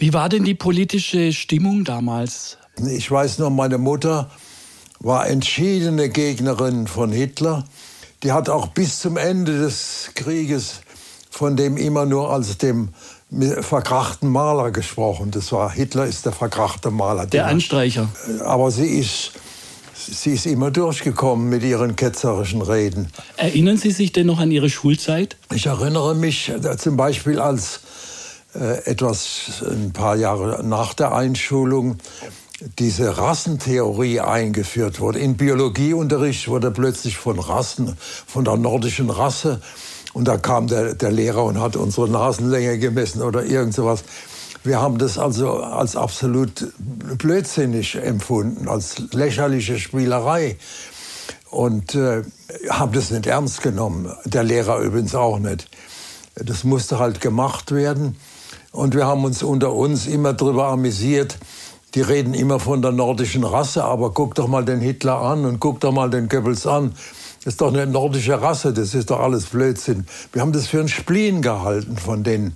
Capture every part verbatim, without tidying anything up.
Wie war denn die politische Stimmung damals? Ich weiß noch, meine Mutter war entschiedene Gegnerin von Hitler. Die hat auch bis zum Ende des Krieges von dem immer nur als dem verkrachten Maler gesprochen. Das war, Hitler ist der verkrachte Maler. Der Anstreicher. Aber sie ist, sie ist immer durchgekommen mit ihren ketzerischen Reden. Erinnern Sie sich denn noch an Ihre Schulzeit? Ich erinnere mich äh, zum Beispiel, als äh, etwas ein paar Jahre nach der Einschulung diese Rassentheorie eingeführt wurde. In Biologieunterricht wurde plötzlich von Rassen, von der nordischen Rasse, und da kam der, der Lehrer und hat unsere Nasenlänge gemessen oder irgend sowas. Wir haben das also als absolut blödsinnig empfunden, als lächerliche Spielerei, und äh, haben das nicht ernst genommen. Der Lehrer übrigens auch nicht. Das musste halt gemacht werden, und wir haben uns unter uns immer darüber amüsiert. Die reden immer von der nordischen Rasse, aber guck doch mal den Hitler an und guck doch mal den Goebbels an. Das ist doch eine nordische Rasse, das ist doch alles Blödsinn. Wir haben das für einen Spleen gehalten von denen.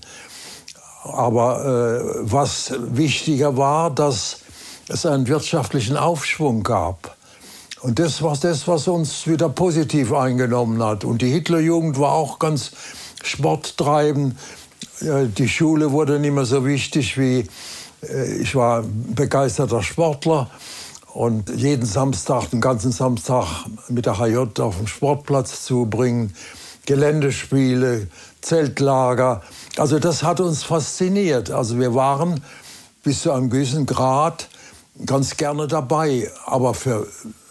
Aber äh, was wichtiger war, dass es einen wirtschaftlichen Aufschwung gab. Und das war das, was uns wieder positiv eingenommen hat. Und die Hitlerjugend war auch ganz sporttreibend. Die Schule wurde nicht mehr so wichtig wie... Ich war begeisterter Sportler und jeden Samstag, den ganzen Samstag mit der H J auf den Sportplatz zu bringen, Geländespiele, Zeltlager. Also das hat uns fasziniert. Also wir waren bis zu einem gewissen Grad ganz gerne dabei. Aber für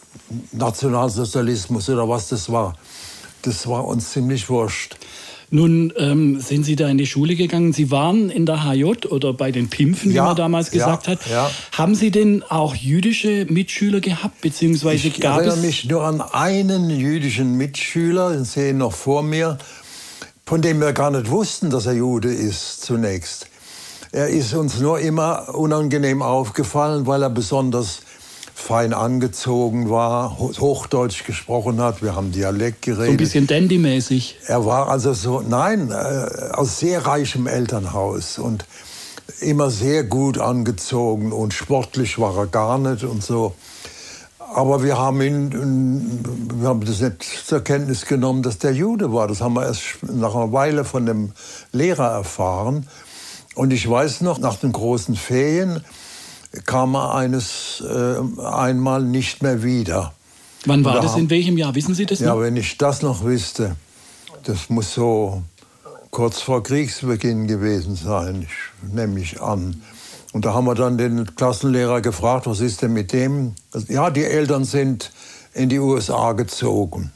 Nationalsozialismus oder was das war, das war uns ziemlich wurscht. Nun ähm, sind Sie da in die Schule gegangen. Sie waren in der H J oder bei den Pimpfen, wie ja, man damals gesagt ja, hat. Ja. Haben Sie denn auch jüdische Mitschüler gehabt? Beziehungsweise ich gab erinnere es mich nur an einen jüdischen Mitschüler, den sehe ich noch vor mir, von dem wir gar nicht wussten, dass er Jude ist zunächst. Er ist uns nur immer unangenehm aufgefallen, weil er besonders fein angezogen war, Hochdeutsch gesprochen hat, wir haben Dialekt geredet. So ein bisschen Dandy-mäßig. Er war also so, nein, äh, aus sehr reichem Elternhaus und immer sehr gut angezogen, und sportlich war er gar nicht und so. Aber wir haben ihn, wir haben das nicht zur Kenntnis genommen, dass der Jude war. Das haben wir erst nach einer Weile von dem Lehrer erfahren. Und ich weiß noch, nach den großen Ferien kam er eines äh, einmal nicht mehr wieder. Wann war das? In welchem Jahr? Wissen Sie das noch? Ja, wenn ich das noch wüsste, das muss so kurz vor Kriegsbeginn gewesen sein, ich nehme mich an. Und da haben wir dann den Klassenlehrer gefragt, was ist denn mit dem? Ja, die Eltern sind in die U S A gezogen.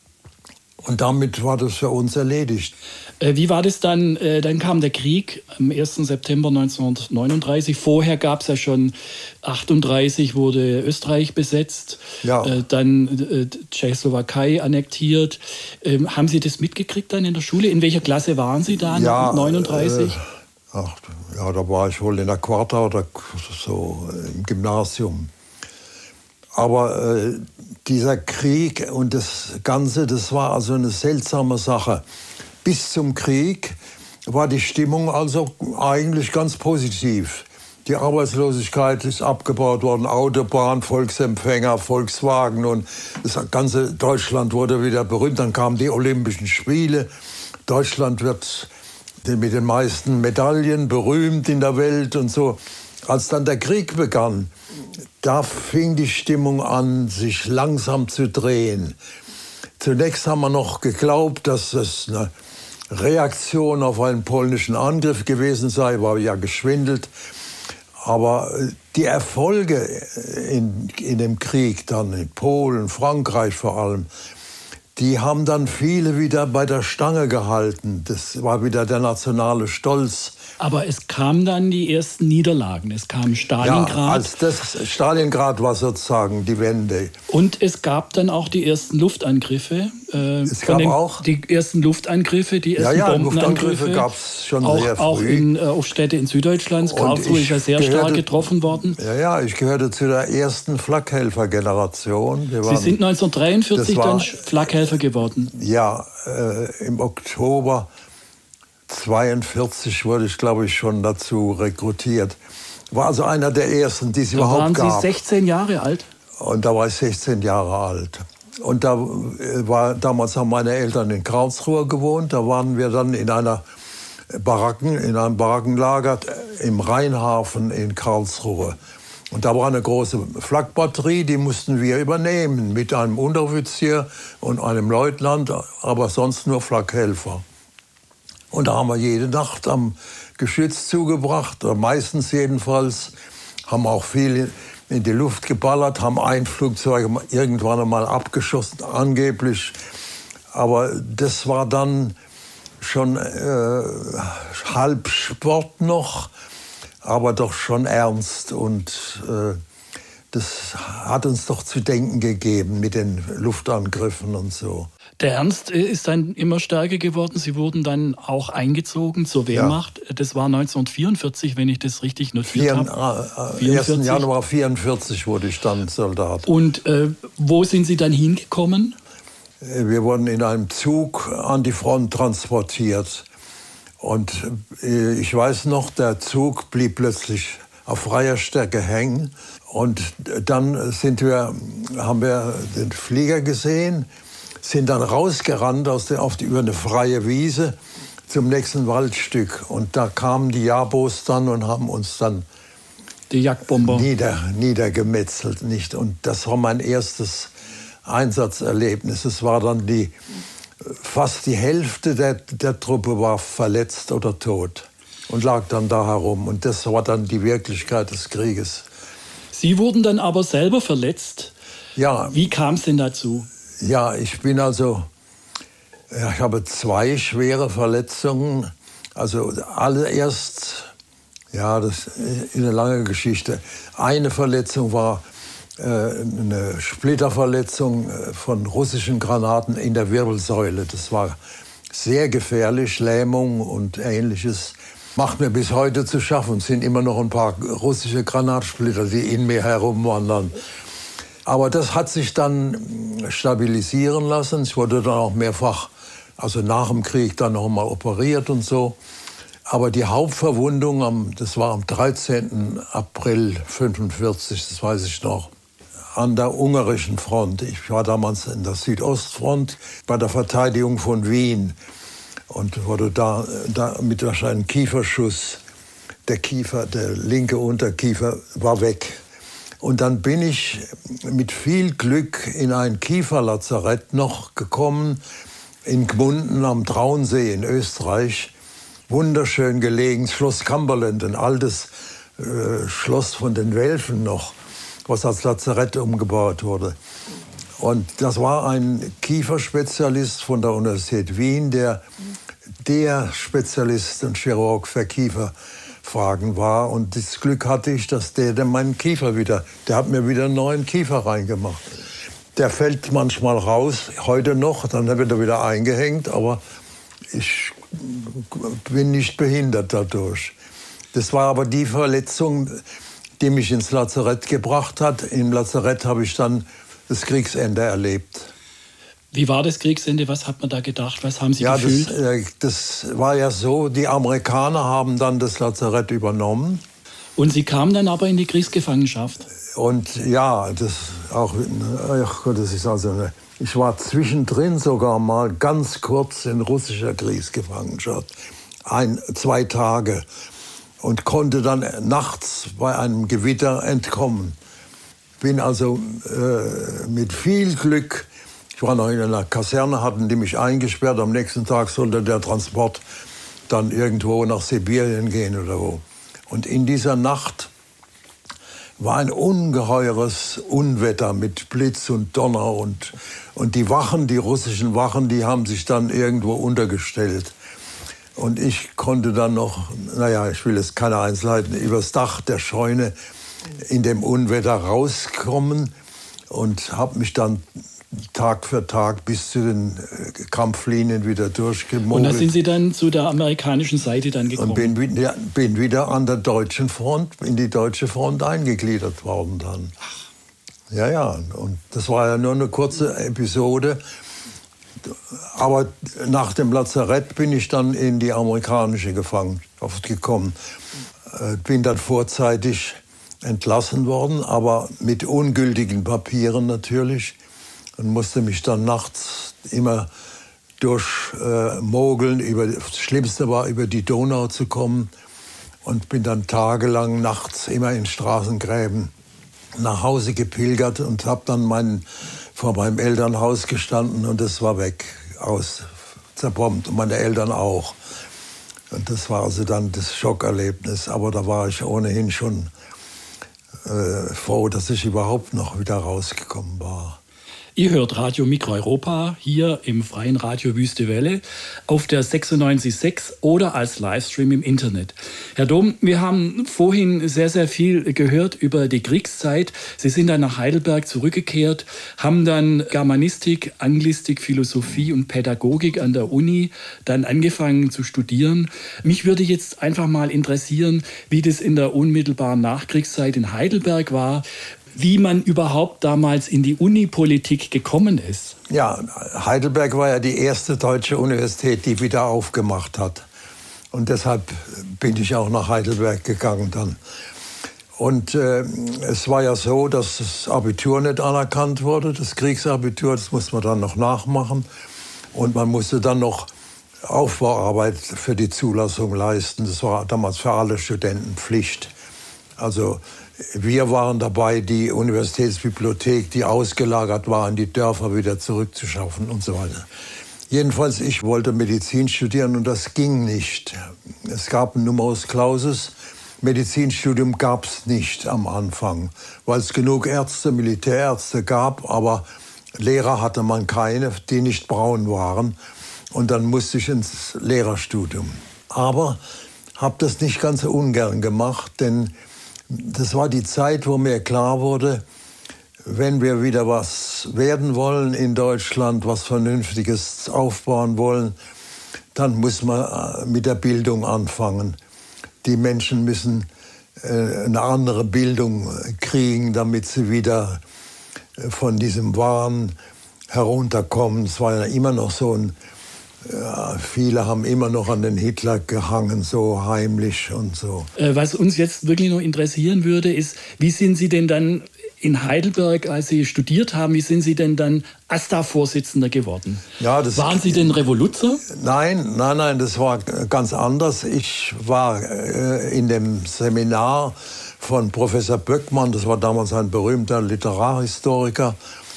Und damit war das für uns erledigt. Äh, wie war das dann? Äh, dann kam der Krieg am ersten September neunzehnhundertneununddreißig. Vorher gab es ja schon, achtunddreißig wurde Österreich besetzt, ja. äh, dann äh, Tschechoslowakei annektiert. Ähm, haben Sie das mitgekriegt dann in der Schule? In welcher Klasse waren Sie da? Ja, neununddreißig? Äh, ach, ja, da war ich wohl in der Quarta oder so im Gymnasium. Aber äh, dieser Krieg und das Ganze, das war also eine seltsame Sache. Bis zum Krieg war die Stimmung also eigentlich ganz positiv. Die Arbeitslosigkeit ist abgebaut worden, Autobahn, Volksempfänger, Volkswagen, und das ganze Deutschland wurde wieder berühmt. Dann kamen die Olympischen Spiele. Deutschland wird mit den meisten Medaillen berühmt in der Welt und so. Als dann der Krieg begann, da fing die Stimmung an, sich langsam zu drehen. Zunächst haben wir noch geglaubt, dass es eine Reaktion auf einen polnischen Angriff gewesen sei, war ja geschwindelt. Aber die Erfolge in, in dem Krieg, dann in Polen, Frankreich vor allem, die haben dann viele wieder bei der Stange gehalten. Das war wieder der nationale Stolz. Aber es kamen dann die ersten Niederlagen. Es kam Stalingrad. Ja, als das Stalingrad war sozusagen die Wende. Und es gab dann auch die ersten Luftangriffe. Äh, es gab den, auch die ersten Luftangriffe, die ersten ja, ja, Bombenangriffe. Luftangriffe gab es schon auch, sehr früh. Auch in, äh, auf Städte in Süddeutschland. Karlsruhe ist ja sehr gehörte, stark getroffen worden. Ja, ja, ich gehörte zu der ersten Flakhelfer-Generation. Sie sind neunzehnhundertdreiundvierzig dann Flakhelfer geworden. Ja, äh, im Oktober zweiundvierzig wurde ich, glaube ich, schon dazu rekrutiert. War also einer der ersten, die es da überhaupt waren gab. Sie sechzehn Jahre alt? Und da war ich sechzehn Jahre alt. Und da war, damals haben meine Eltern in Karlsruhe gewohnt. Da waren wir dann in einer Baracken, in einem Barackenlager im Rheinhafen in Karlsruhe. Und da war eine große Flakbatterie, die mussten wir übernehmen mit einem Unteroffizier und einem Leutnant, aber sonst nur Flakhelfer. Und da haben wir jede Nacht am Geschütz zugebracht, meistens jedenfalls, haben auch viel in die Luft geballert, haben ein Flugzeug irgendwann einmal abgeschossen, angeblich. Aber das war dann schon äh, halb Sport noch, aber doch schon ernst. Und äh, das hat uns doch zu denken gegeben mit den Luftangriffen und so. Der Ernst ist dann immer stärker geworden. Sie wurden dann auch eingezogen zur Wehrmacht. Ja. Das war neunzehnhundertvierundvierzig, wenn ich das richtig notiert habe. Äh, ersten Januar vierundvierzig wurde ich dann Soldat. Und äh, wo sind Sie dann hingekommen? Wir wurden in einem Zug an die Front transportiert. Und äh, ich weiß noch, der Zug blieb plötzlich auf freier Strecke hängen. Und dann sind wir, haben wir den Flieger gesehen, sind dann rausgerannt aus der, auf die, über eine freie Wiese zum nächsten Waldstück. Und da kamen die Jabos dann und haben uns dann die Jagdbomber nieder, niedergemetzelt. Nicht? Und das war mein erstes Einsatzerlebnis. Es war dann die, fast die Hälfte der, der Truppe war verletzt oder tot und lag dann da herum. Und das war dann die Wirklichkeit des Krieges. Sie wurden dann aber selber verletzt. Ja. Wie kam es denn dazu? Ja, ich bin also, ich habe zwei schwere Verletzungen. Also allererst, ja, das ist eine lange Geschichte. Eine Verletzung war äh, eine Splitterverletzung von russischen Granaten in der Wirbelsäule. Das war sehr gefährlich, Lähmung und Ähnliches. Macht mir bis heute zu schaffen. Es sind immer noch ein paar russische Granatsplitter, die in mir herumwandern. Aber das hat sich dann stabilisieren lassen. Ich wurde dann auch mehrfach, also nach dem Krieg, dann noch mal operiert und so. Aber die Hauptverwundung, am, das war am dreizehnten April fünfundvierzig, das weiß ich noch, an der ungarischen Front. Ich war damals in der Südostfront bei der Verteidigung von Wien und wurde da, da mit wahrscheinlich einem Kieferschuss, der Kiefer, der linke Unterkiefer war weg. Und dann bin ich mit viel Glück in ein Kieferlazarett noch gekommen, in Gmunden am Traunsee in Österreich. Wunderschön gelegen, Schloss Cumberland, ein altes äh, Schloss von den Welfen noch, was als Lazarett umgebaut wurde. Und das war ein Kieferspezialist von der Universität Wien, der der Spezialist und Chirurg für Kieferfragen war. Und das Glück hatte ich, dass der, der meinen Kiefer wieder, der hat mir wieder einen neuen Kiefer reingemacht. Der fällt manchmal raus, heute noch, dann wird er wieder eingehängt, aber ich bin nicht behindert dadurch. Das war aber die Verletzung, die mich ins Lazarett gebracht hat. Im Lazarett habe ich dann das Kriegsende erlebt. Wie war das Kriegsende? Was hat man da gedacht? Was haben Sie ja, gefühlt? Das, äh, das war ja so, die Amerikaner haben dann das Lazarett übernommen. Und Sie kamen dann aber in die Kriegsgefangenschaft? Und ja, das auch, ach Gott, das ist also eine, ich war zwischendrin sogar mal ganz kurz in russischer Kriegsgefangenschaft, ein, zwei Tage, und konnte dann nachts bei einem Gewitter entkommen. Bin also äh, mit viel Glück, ich war noch in einer Kaserne, hatten die mich eingesperrt, am nächsten Tag sollte der Transport dann irgendwo nach Sibirien gehen oder wo. Und in dieser Nacht war ein ungeheures Unwetter mit Blitz und Donner und, und die Wachen, die russischen Wachen, die haben sich dann irgendwo untergestellt. Und ich konnte dann noch, naja, ich will jetzt keine Einzelheiten, übers Dach der Scheune in dem Unwetter rauskommen und habe mich dann Tag für Tag bis zu den Kampflinien wieder durchgemogelt. Und da sind Sie dann zu der amerikanischen Seite dann gekommen? Und bin, wieder, bin wieder an der deutschen Front, in die deutsche Front eingegliedert worden dann. Ja, ja, und das war ja nur eine kurze Episode. aber nach dem Lazarett bin ich dann in die amerikanische Gefangenschaft gekommen. Bin dann vorzeitig entlassen worden, aber mit ungültigen Papieren natürlich. Und musste mich dann nachts immer durchmogeln. Äh, das Schlimmste war, über die Donau zu kommen. Und bin dann tagelang nachts immer in Straßengräben nach Hause gepilgert und habe dann mein, vor meinem Elternhaus gestanden und es war weg, aus, zerbombt. Und meine Eltern auch. Und das war also dann das Schockerlebnis. Aber da war ich ohnehin schon äh, froh, dass ich überhaupt noch wieder rausgekommen war. Ihr hört Radio Mikroeuropa hier im freien Radio Wüste Welle auf der sechsundneunzig Komma sechs oder als Livestream im Internet. Herr Dom, wir haben vorhin sehr, sehr viel gehört über die Kriegszeit. Sie sind dann nach Heidelberg zurückgekehrt, haben dann Germanistik, Anglistik, Philosophie und Pädagogik an der Uni dann angefangen zu studieren. Mich würde jetzt einfach mal interessieren, wie das in der unmittelbaren Nachkriegszeit in Heidelberg war, wie man überhaupt damals in die Unipolitik gekommen ist. Ja, Heidelberg war ja die erste deutsche Universität, die wieder aufgemacht hat. Und deshalb bin ich auch nach Heidelberg gegangen dann. Und äh, es war ja so, dass das Abitur nicht anerkannt wurde, das Kriegsabitur, das musste man dann noch nachmachen. Und man musste dann noch Aufbauarbeit für die Zulassung leisten. Das war damals für alle Studenten Pflicht. Also wir waren dabei, die Universitätsbibliothek, die ausgelagert war, in die Dörfer wieder zurückzuschaffen und so weiter. Jedenfalls, ich wollte Medizin studieren und das ging nicht. Es gab ein Numerus Clausus. Medizinstudium gab es nicht am Anfang, weil es genug Ärzte, Militärärzte gab, aber Lehrer hatte man keine, die nicht braun waren. Und dann musste ich ins Lehrerstudium. Aber habe das nicht ganz so ungern gemacht, denn das war die Zeit, wo mir klar wurde, wenn wir wieder was werden wollen in Deutschland, was Vernünftiges aufbauen wollen, dann muss man mit der Bildung anfangen. Die Menschen müssen eine andere Bildung kriegen, damit sie wieder von diesem Wahn herunterkommen. Es war ja immer noch so ein Ja, viele haben immer noch an den Hitler gehangen, so heimlich und so. Was uns jetzt wirklich noch interessieren würde, ist, wie sind Sie denn dann in Heidelberg, als Sie studiert haben, wie sind Sie denn dann A S tA Vorsitzender geworden? Ja, das Waren Sie denn Revoluzer? Nein, nein, nein, das war ganz anders. Ich war äh, in dem Seminar von Professor Böckmann, das war damals ein berühmter Literarhistoriker,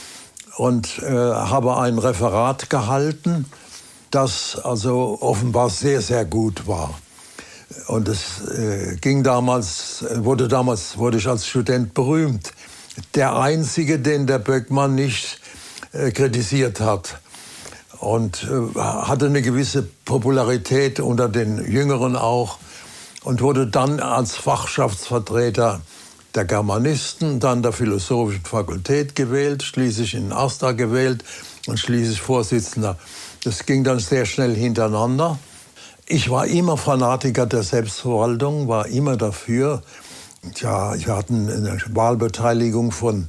und äh, habe ein Referat gehalten, das also offenbar sehr, sehr gut war. Und es äh, ging damals, wurde damals, wurde ich als Student berühmt. Der einzige, den der Böckmann nicht äh, kritisiert hat. Und äh, hatte eine gewisse Popularität unter den Jüngeren auch. Und wurde dann als Fachschaftsvertreter der Germanisten, dann der Philosophischen Fakultät gewählt, schließlich in A S tA gewählt und schließlich Vorsitzender. Das ging dann sehr schnell hintereinander. Ich war immer Fanatiker der Selbstverwaltung, war immer dafür. Tja, wir hatten eine Wahlbeteiligung von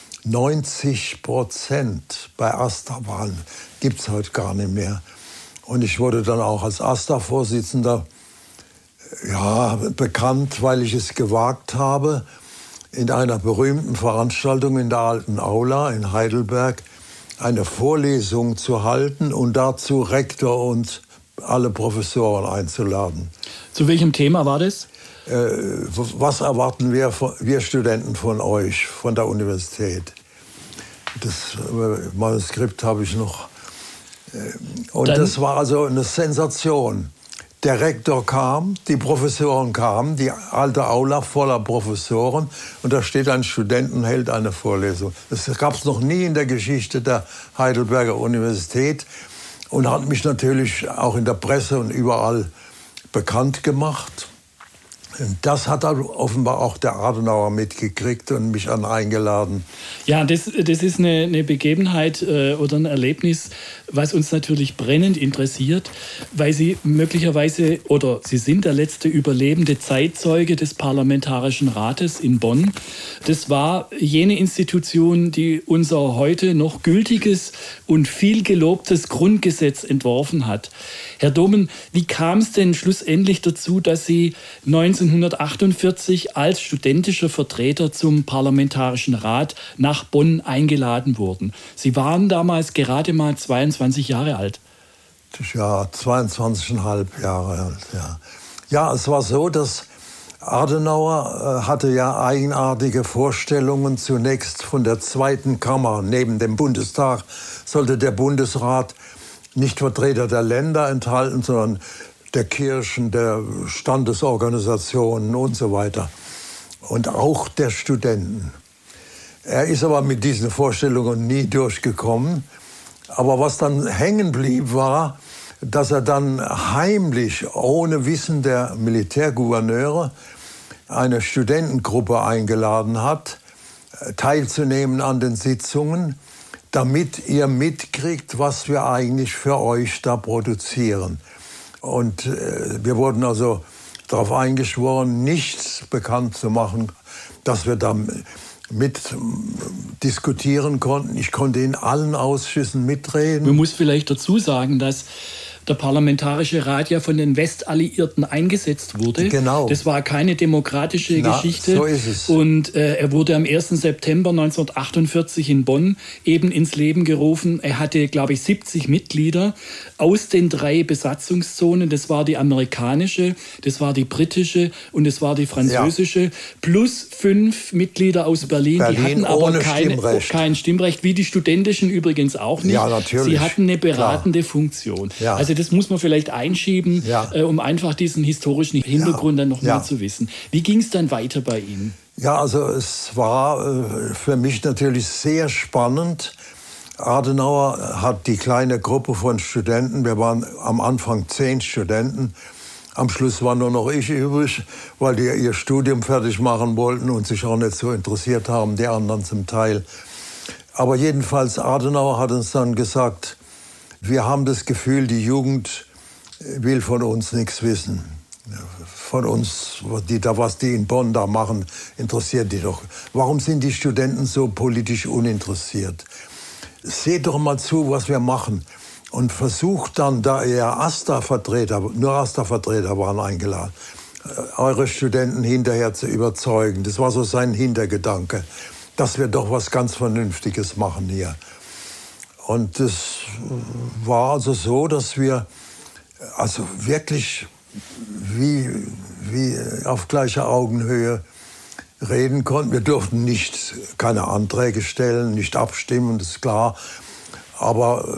neunzig Prozent bei A S tA-Wahlen. Gibt es heute gar nicht mehr. Und ich wurde dann auch als A S tA-Vorsitzender ja, bekannt, weil ich es gewagt habe, in einer berühmten Veranstaltung in der Alten Aula in Heidelberg eine Vorlesung zu halten und dazu Rektor und alle Professoren einzuladen. Zu welchem Thema war das? Äh, was erwarten wir, wir Studenten von euch, von der Universität? Das äh, Manuskript habe ich noch. Äh, und Dann das war also eine Sensation. Der Rektor kam, die Professoren kamen, die alte Aula voller Professoren. Und da steht ein Student und hält eine Vorlesung. Das gab es noch nie in der Geschichte der Heidelberger Universität. Und hat mich natürlich auch in der Presse und überall bekannt gemacht. Das hat offenbar auch der Adenauer mitgekriegt und mich dann eingeladen. Ja, das, das ist eine, eine Begebenheit äh, oder ein Erlebnis, was uns natürlich brennend interessiert, weil Sie möglicherweise oder Sie sind der letzte überlebende Zeitzeuge des Parlamentarischen Rates in Bonn. Das war jene Institution, die unser heute noch gültiges und viel gelobtes Grundgesetz entworfen hat. Herr Domen, wie kam es denn schlussendlich dazu, dass Sie neunzehnhundertachtundvierzig als studentischer Vertreter zum Parlamentarischen Rat nach Bonn eingeladen wurden? Sie waren damals gerade mal zweiundzwanzig Jahre alt. Ja, zweiundzwanzig Komma fünf Jahre alt, ja. Ja, es war so, dass Adenauer äh, hatte ja eigenartige Vorstellungen zunächst von der zweiten Kammer. Neben dem Bundestag sollte der Bundesrat nicht Vertreter der Länder enthalten, sondern der Kirchen, der Standesorganisationen und so weiter. Und auch der Studenten. Er ist aber mit diesen Vorstellungen nie durchgekommen. Aber was dann hängen blieb, war, dass er dann heimlich, ohne Wissen der Militärgouverneure, eine Studentengruppe eingeladen hat, teilzunehmen an den Sitzungen, damit ihr mitkriegt, was wir eigentlich für euch da produzieren. Und äh, wir wurden also darauf eingeschworen, nichts bekannt zu machen, dass wir da mit diskutieren konnten. Ich konnte in allen Ausschüssen mitreden. Man muss vielleicht dazu sagen, dass der Parlamentarische Rat ja von den Westalliierten eingesetzt wurde. Genau. Das war keine demokratische Na, Geschichte. so ist es. Und äh, er wurde am ersten September neunzehnhundertachtundvierzig in Bonn eben ins Leben gerufen. Er hatte, glaube ich, siebzig Mitglieder aus den drei Besatzungszonen. Das war die amerikanische, das war die britische und das war die französische. Ja. Plus fünf Mitglieder aus Berlin. Berlin die hatten aber ohne keine, Stimmrecht. kein Stimmrecht, wie die studentischen übrigens auch nicht. Ja, natürlich. Sie hatten eine beratende Klar. Funktion. Ja. Also das muss man vielleicht einschieben, Ja. äh, um einfach diesen historischen Hintergrund Ja. dann noch Ja. mehr zu wissen. Wie ging es dann weiter bei Ihnen? Ja, also es war äh, für mich natürlich sehr spannend. Adenauer hat die kleine Gruppe von Studenten, wir waren am Anfang zehn Studenten, am Schluss war nur noch ich übrig, weil die ihr Studium fertig machen wollten und sich auch nicht so interessiert haben, die anderen zum Teil. Aber jedenfalls, Adenauer hat uns dann gesagt, wir haben das Gefühl, die Jugend will von uns nichts wissen. Von uns, die, was die in Bonn da machen, interessiert die doch. Warum sind die Studenten so politisch uninteressiert? Seht doch mal zu, was wir machen. Und versucht dann, da ihr AStA-Vertreter, nur AStA-Vertreter waren eingeladen, eure Studenten hinterher zu überzeugen. Das war so sein Hintergedanke, dass wir doch was ganz Vernünftiges machen hier. Und es war also so, dass wir also wirklich wie, wie auf gleicher Augenhöhe reden konnten. Wir durften nicht, keine Anträge stellen, nicht abstimmen, das ist klar. Aber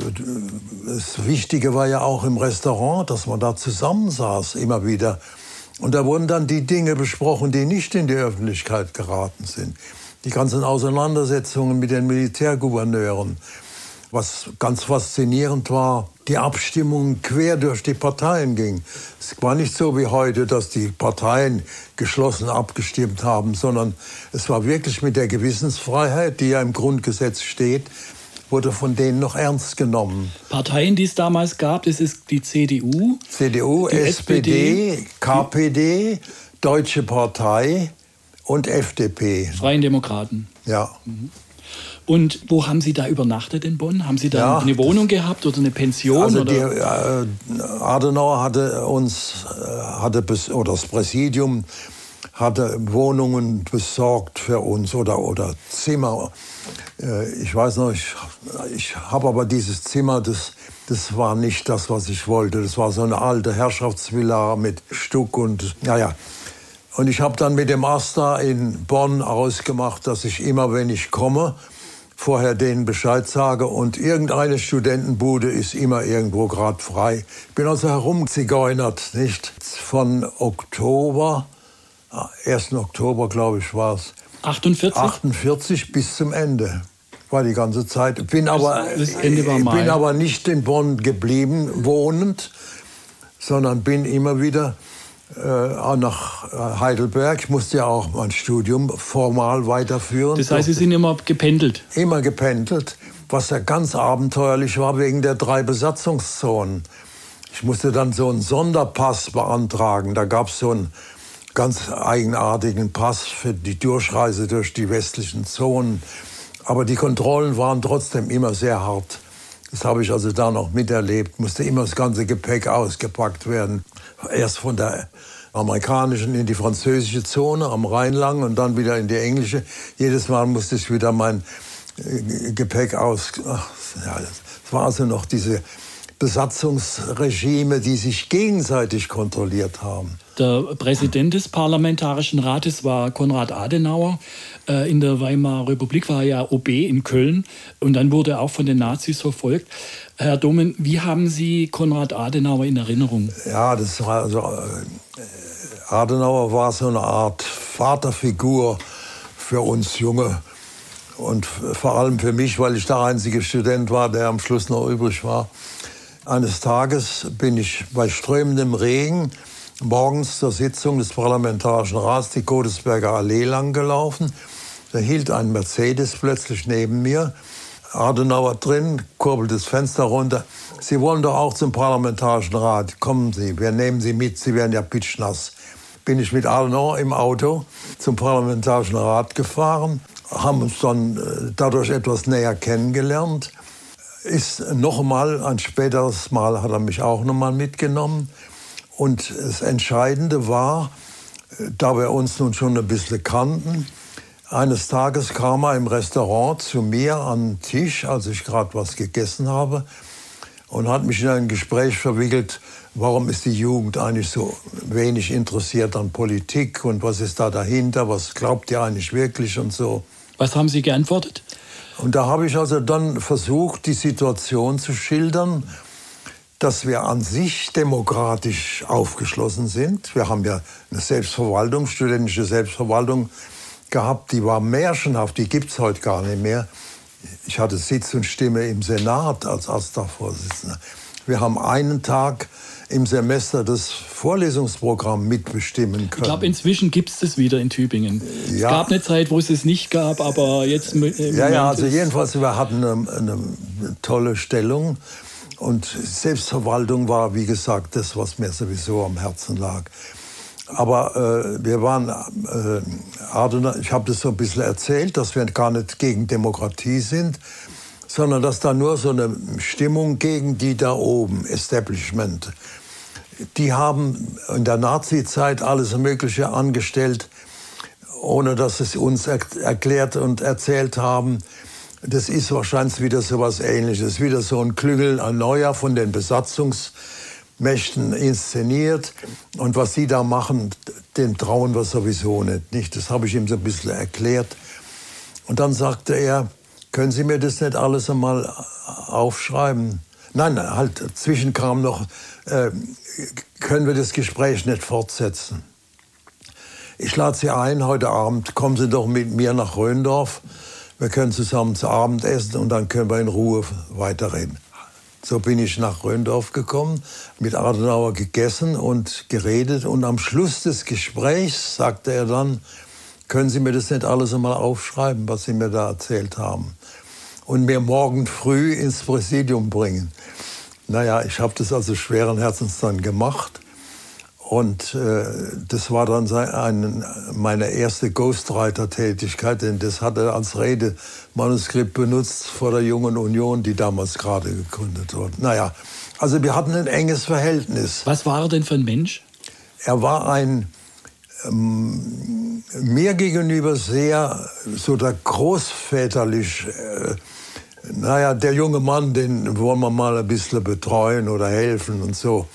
das Wichtige war ja auch im Restaurant, dass man da zusammensaß, immer wieder. Und da wurden dann die Dinge besprochen, die nicht in die Öffentlichkeit geraten sind. Die ganzen Auseinandersetzungen mit den Militärgouverneuren. Was ganz faszinierend war, die Abstimmung quer durch die Parteien ging. Es war nicht so wie heute, dass die Parteien geschlossen abgestimmt haben, sondern es war wirklich mit der Gewissensfreiheit, die ja im Grundgesetz steht, wurde von denen noch ernst genommen. Parteien, die es damals gab, das ist die C D U, C D U, die S P D, S P D, K P D, Deutsche Partei und F D P. Freien Demokraten. Ja. Mhm. Und wo haben Sie da übernachtet in Bonn? Haben Sie da Ja, eine Wohnung gehabt oder eine Pension? Also oder? Die, äh, Adenauer hatte uns, äh, hatte bis, oder das Präsidium hatte Wohnungen besorgt für uns oder, oder Zimmer. Äh, ich weiß noch, ich, ich habe aber dieses Zimmer, das, das war nicht das, was ich wollte. Das war so eine alte Herrschaftsvilla mit Stuck und, naja. Und ich habe dann mit dem AStA in Bonn ausgemacht, dass ich immer, wenn ich komme, vorher denen Bescheid sage und irgendeine Studentenbude ist immer irgendwo gerade frei. Ich bin also herumzigeunert, nicht? Von Oktober, ersten Oktober, glaube ich, war es. achtundvierzig? achtundvierzig bis zum Ende. War die ganze Zeit. Bin aber, das Ende war ich Mai. bin aber nicht in Bonn geblieben, wohnend, sondern bin immer wieder äh, nach Heidelberg. Ich musste ja auch mein Studium formal weiterführen. Das heißt, Sie sind immer gependelt? Immer gependelt, was ja ganz abenteuerlich war wegen der drei Besatzungszonen. Ich musste dann so einen Sonderpass beantragen. Da gab es so einen ganz eigenartigen Pass für die Durchreise durch die westlichen Zonen. Aber die Kontrollen waren trotzdem immer sehr hart. Das habe ich also da noch miterlebt. Musste immer das ganze Gepäck ausgepackt werden. Erst von der amerikanischen in die französische Zone am Rhein lang und dann wieder in die englische. Jedes Mal musste ich wieder mein Gepäck aus... Ach, ja, das war also noch diese Besatzungsregime, die sich gegenseitig kontrolliert haben. Der Präsident des Parlamentarischen Rates war Konrad Adenauer. In der Weimarer Republik war er ja O B in Köln und dann wurde er auch von den Nazis verfolgt. Herr Domen, wie haben Sie Konrad Adenauer in Erinnerung? Ja, das war also, Adenauer war so eine Art Vaterfigur für uns Junge und vor allem für mich, weil ich der einzige Student war, der am Schluss noch übrig war. Eines Tages bin ich bei strömendem Regen morgens zur Sitzung des Parlamentarischen Rats die Godesberger Allee lang gelaufen. Da hielt ein Mercedes plötzlich neben mir. Adenauer drin, kurbelt das Fenster runter. Sie wollen doch auch zum Parlamentarischen Rat. Kommen Sie, wir nehmen Sie mit, Sie werden ja pitschnass. Bin ich mit Adenauer im Auto zum Parlamentarischen Rat gefahren, haben uns dann dadurch etwas näher kennengelernt. Ist noch mal, ein späteres Mal hat er mich auch noch mal mitgenommen. Und das Entscheidende war, da wir uns nun schon ein bisschen kannten, eines Tages kam er im Restaurant zu mir an den Tisch, als ich gerade was gegessen habe, und hat mich in ein Gespräch verwickelt, warum ist die Jugend eigentlich so wenig interessiert an Politik und was ist da dahinter, was glaubt ihr eigentlich wirklich und so. Was haben Sie geantwortet? Und da habe ich also dann versucht, die Situation zu schildern, dass wir an sich demokratisch aufgeschlossen sind. Wir haben ja eine Selbstverwaltung, studentische Selbstverwaltung gehabt, die war märchenhaft, die gibt es heute gar nicht mehr. Ich hatte Sitz und Stimme im Senat als AStA-Vorsitzender. Wir haben einen Tag im Semester das Vorlesungsprogramm mitbestimmen können. Ich glaube, inzwischen gibt es das wieder in Tübingen. Ja. Es gab eine Zeit, wo es es nicht gab, aber jetzt im Ja, ja, also jedenfalls, wir hatten eine, eine tolle Stellung. Und Selbstverwaltung war, wie gesagt, das, was mir sowieso am Herzen lag. Aber äh, wir waren, äh, Adenauer, ich habe das so ein bisschen erzählt, dass wir gar nicht gegen Demokratie sind, sondern dass da nur so eine Stimmung gegen die da oben, Establishment. Die haben in der Nazi-Zeit alles Mögliche angestellt, ohne dass es uns er- erklärt und erzählt haben. Das ist wahrscheinlich wieder so was Ähnliches, wieder so ein Klüngel, ein neuer von den Besatzungsmächten inszeniert. Und was sie da machen, dem trauen wir sowieso nicht. nicht? Das habe ich ihm so ein bisschen erklärt. Und dann sagte er, können Sie mir das nicht alles einmal aufschreiben? Nein, halt, dazwischen kam noch, äh, können wir das Gespräch nicht fortsetzen? Ich lade Sie ein, heute Abend, kommen Sie doch mit mir nach Röndorf. Wir können zusammen zu Abend essen und dann können wir in Ruhe weiterreden. So bin ich nach Röndorf gekommen, mit Adenauer gegessen und geredet. Und am Schluss des Gesprächs sagte er dann, können Sie mir das nicht alles einmal aufschreiben, was Sie mir da erzählt haben? Und mir morgen früh ins Präsidium bringen. Naja, ich habe das also schweren Herzens dann gemacht. Und äh, das war dann ein, meine erste Ghostwriter-Tätigkeit, denn das hat er als Redemanuskript benutzt vor der Jungen Union, die damals gerade gegründet wurde. Naja, also wir hatten ein enges Verhältnis. Was war er denn für ein Mensch? Er war ein ähm, mir gegenüber sehr so der großväterlich, äh, naja, der junge Mann, den wollen wir mal ein bisschen betreuen oder helfen und so.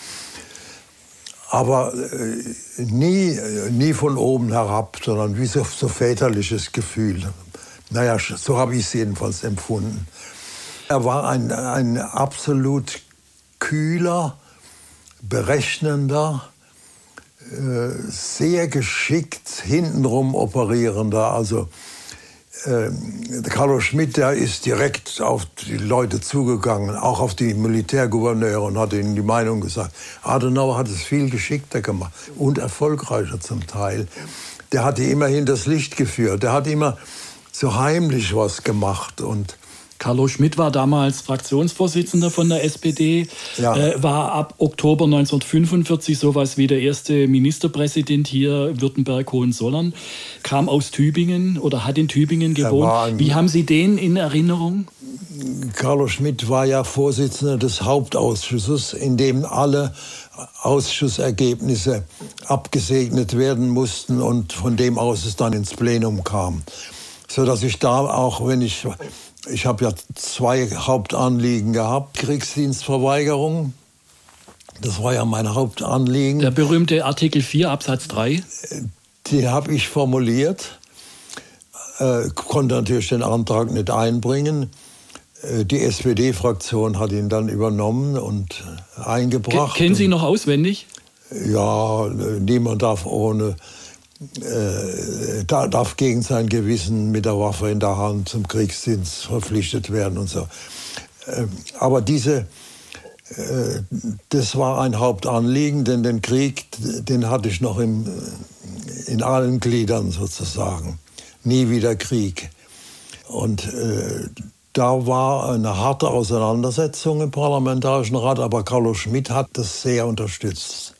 Aber äh, nie, nie von oben herab, sondern wie so, so väterliches Gefühl. Naja, so habe ich es jedenfalls empfunden. Er war ein, ein absolut kühler, berechnender, äh, sehr geschickt hintenrum operierender. Also äh, Carlo Schmitt, der ist direkt auf die Leute zugegangen, auch auf die Militärgouverneure und hat ihnen die Meinung gesagt. Adenauer hat es viel geschickter gemacht und erfolgreicher zum Teil. Der hat die immer hinters Licht geführt. Der hat immer so heimlich was gemacht. Und Carlo Schmitt war damals Fraktionsvorsitzender von der S P D, ja. äh, war ab Oktober neunzehnhundertfünfundvierzig sowas wie der erste Ministerpräsident hier Württemberg-Hohenzollern, kam aus Tübingen oder hat in Tübingen gewohnt. Wie haben Sie den in Erinnerung? Carlo Schmitt war ja Vorsitzender des Hauptausschusses, in dem alle Ausschussergebnisse abgesegnet werden mussten und von dem aus es dann ins Plenum kam. Sodass ich da auch, wenn ich... Ich habe ja zwei Hauptanliegen gehabt. Kriegsdienstverweigerung, das war ja mein Hauptanliegen. Der berühmte Artikel vier Absatz drei? Den habe ich formuliert, äh, konnte natürlich den Antrag nicht einbringen. Äh, die S P D-Fraktion hat ihn dann übernommen und eingebracht. Kennen Sie ihn noch auswendig? Ja, niemand darf ohne... Äh, da darf gegen sein Gewissen mit der Waffe in der Hand zum Kriegsdienst verpflichtet werden und so. Äh, aber diese, äh, das war ein Hauptanliegen, denn den Krieg, den hatte ich noch im, in allen Gliedern sozusagen. Nie wieder Krieg. Und äh, da war eine harte Auseinandersetzung im Parlamentarischen Rat, aber Carlo Schmitt hat das sehr unterstützt.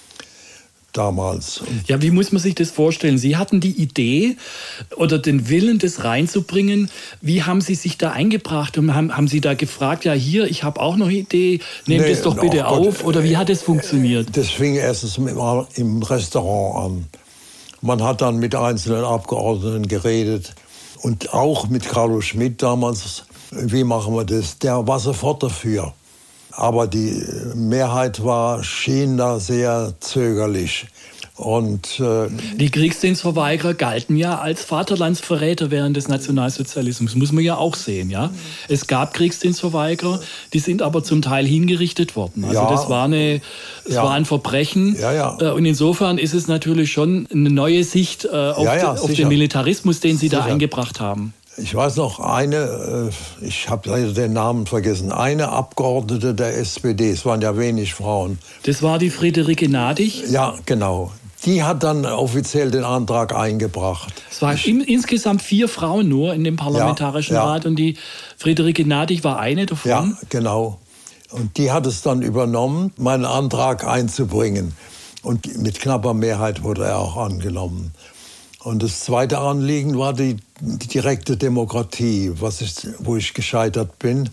Damals. Ja, wie muss man sich das vorstellen? Sie hatten die Idee oder den Willen, das reinzubringen. Wie haben Sie sich da eingebracht und haben, haben Sie da gefragt, ja hier, ich habe auch noch eine Idee, nehmt nee, das doch bitte oh auf? Gott, oder wie hat das funktioniert? Das fing erstens im Restaurant an. Man hat dann mit einzelnen Abgeordneten geredet und auch mit Carlo Schmitt damals, wie machen wir das? Der war sofort dafür. Aber die Mehrheit war, schien da sehr zögerlich. Und, äh, die Kriegsdienstverweigerer galten ja als Vaterlandsverräter während des Nationalsozialismus, muss man ja auch sehen. Ja? Es gab Kriegsdienstverweigerer, die sind aber zum Teil hingerichtet worden. Also ja, das, war, eine, das ja. war ein Verbrechen. Ja, ja. Und insofern ist es natürlich schon eine neue Sicht auf, ja, ja, auf den Militarismus, den Sie sicher. da eingebracht haben. Ich weiß noch, eine, ich habe leider den Namen vergessen, eine Abgeordnete der S P D, es waren ja wenig Frauen. Das war die Friederike Nadig? Ja, genau. Die hat dann offiziell den Antrag eingebracht. Es waren in, insgesamt vier Frauen nur in dem Parlamentarischen ja, ja. Rat und die Friederike Nadig war eine davon? Ja, genau. Und die hat es dann übernommen, meinen Antrag einzubringen. Und mit knapper Mehrheit wurde er auch angenommen. Und das zweite Anliegen war die, die direkte Demokratie, was ich, wo ich gescheitert bin.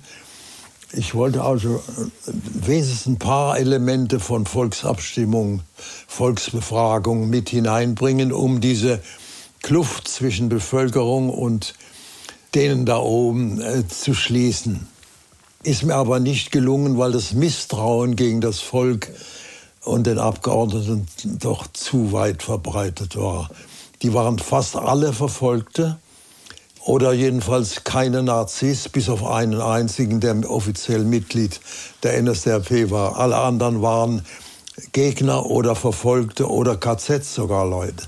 Ich wollte also wenigstens ein paar Elemente von Volksabstimmung, Volksbefragung mit hineinbringen, um diese Kluft zwischen Bevölkerung und denen da oben äh, zu schließen. Ist mir aber nicht gelungen, weil das Misstrauen gegen das Volk und den Abgeordneten doch zu weit verbreitet war. Die waren fast alle Verfolgte oder jedenfalls keine Nazis, bis auf einen einzigen, der offiziell Mitglied der N S D A P war. Alle anderen waren Gegner oder Verfolgte oder K Z sogar Leute.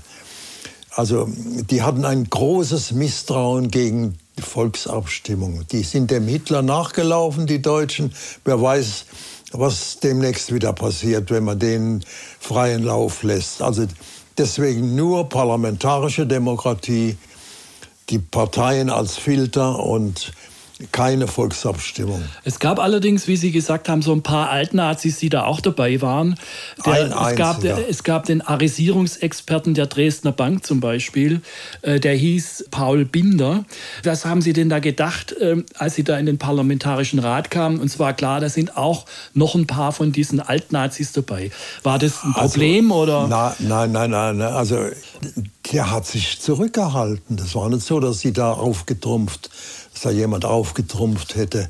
Also die hatten ein großes Misstrauen gegen die Volksabstimmung. Die sind dem Hitler nachgelaufen, die Deutschen. Wer weiß, was demnächst wieder passiert, wenn man denen freien Lauf lässt. Also deswegen nur parlamentarische Demokratie, die Parteien als Filter und keine Volksabstimmung. Es gab allerdings, wie Sie gesagt haben, so ein paar Altnazis, die da auch dabei waren. Der, ein es, gab, der, es gab den Arisierungsexperten der Dresdner Bank zum Beispiel, äh, der hieß Paul Binder. Was haben Sie denn da gedacht, äh, als Sie da in den Parlamentarischen Rat kamen? Und zwar klar, da sind auch noch ein paar von diesen Altnazis dabei. War das ein Problem? Also, oder? Na, nein, nein, nein. Also der hat sich zurückgehalten. Das war nicht so, dass sie da aufgetrumpft dass da jemand aufgetrumpft hätte.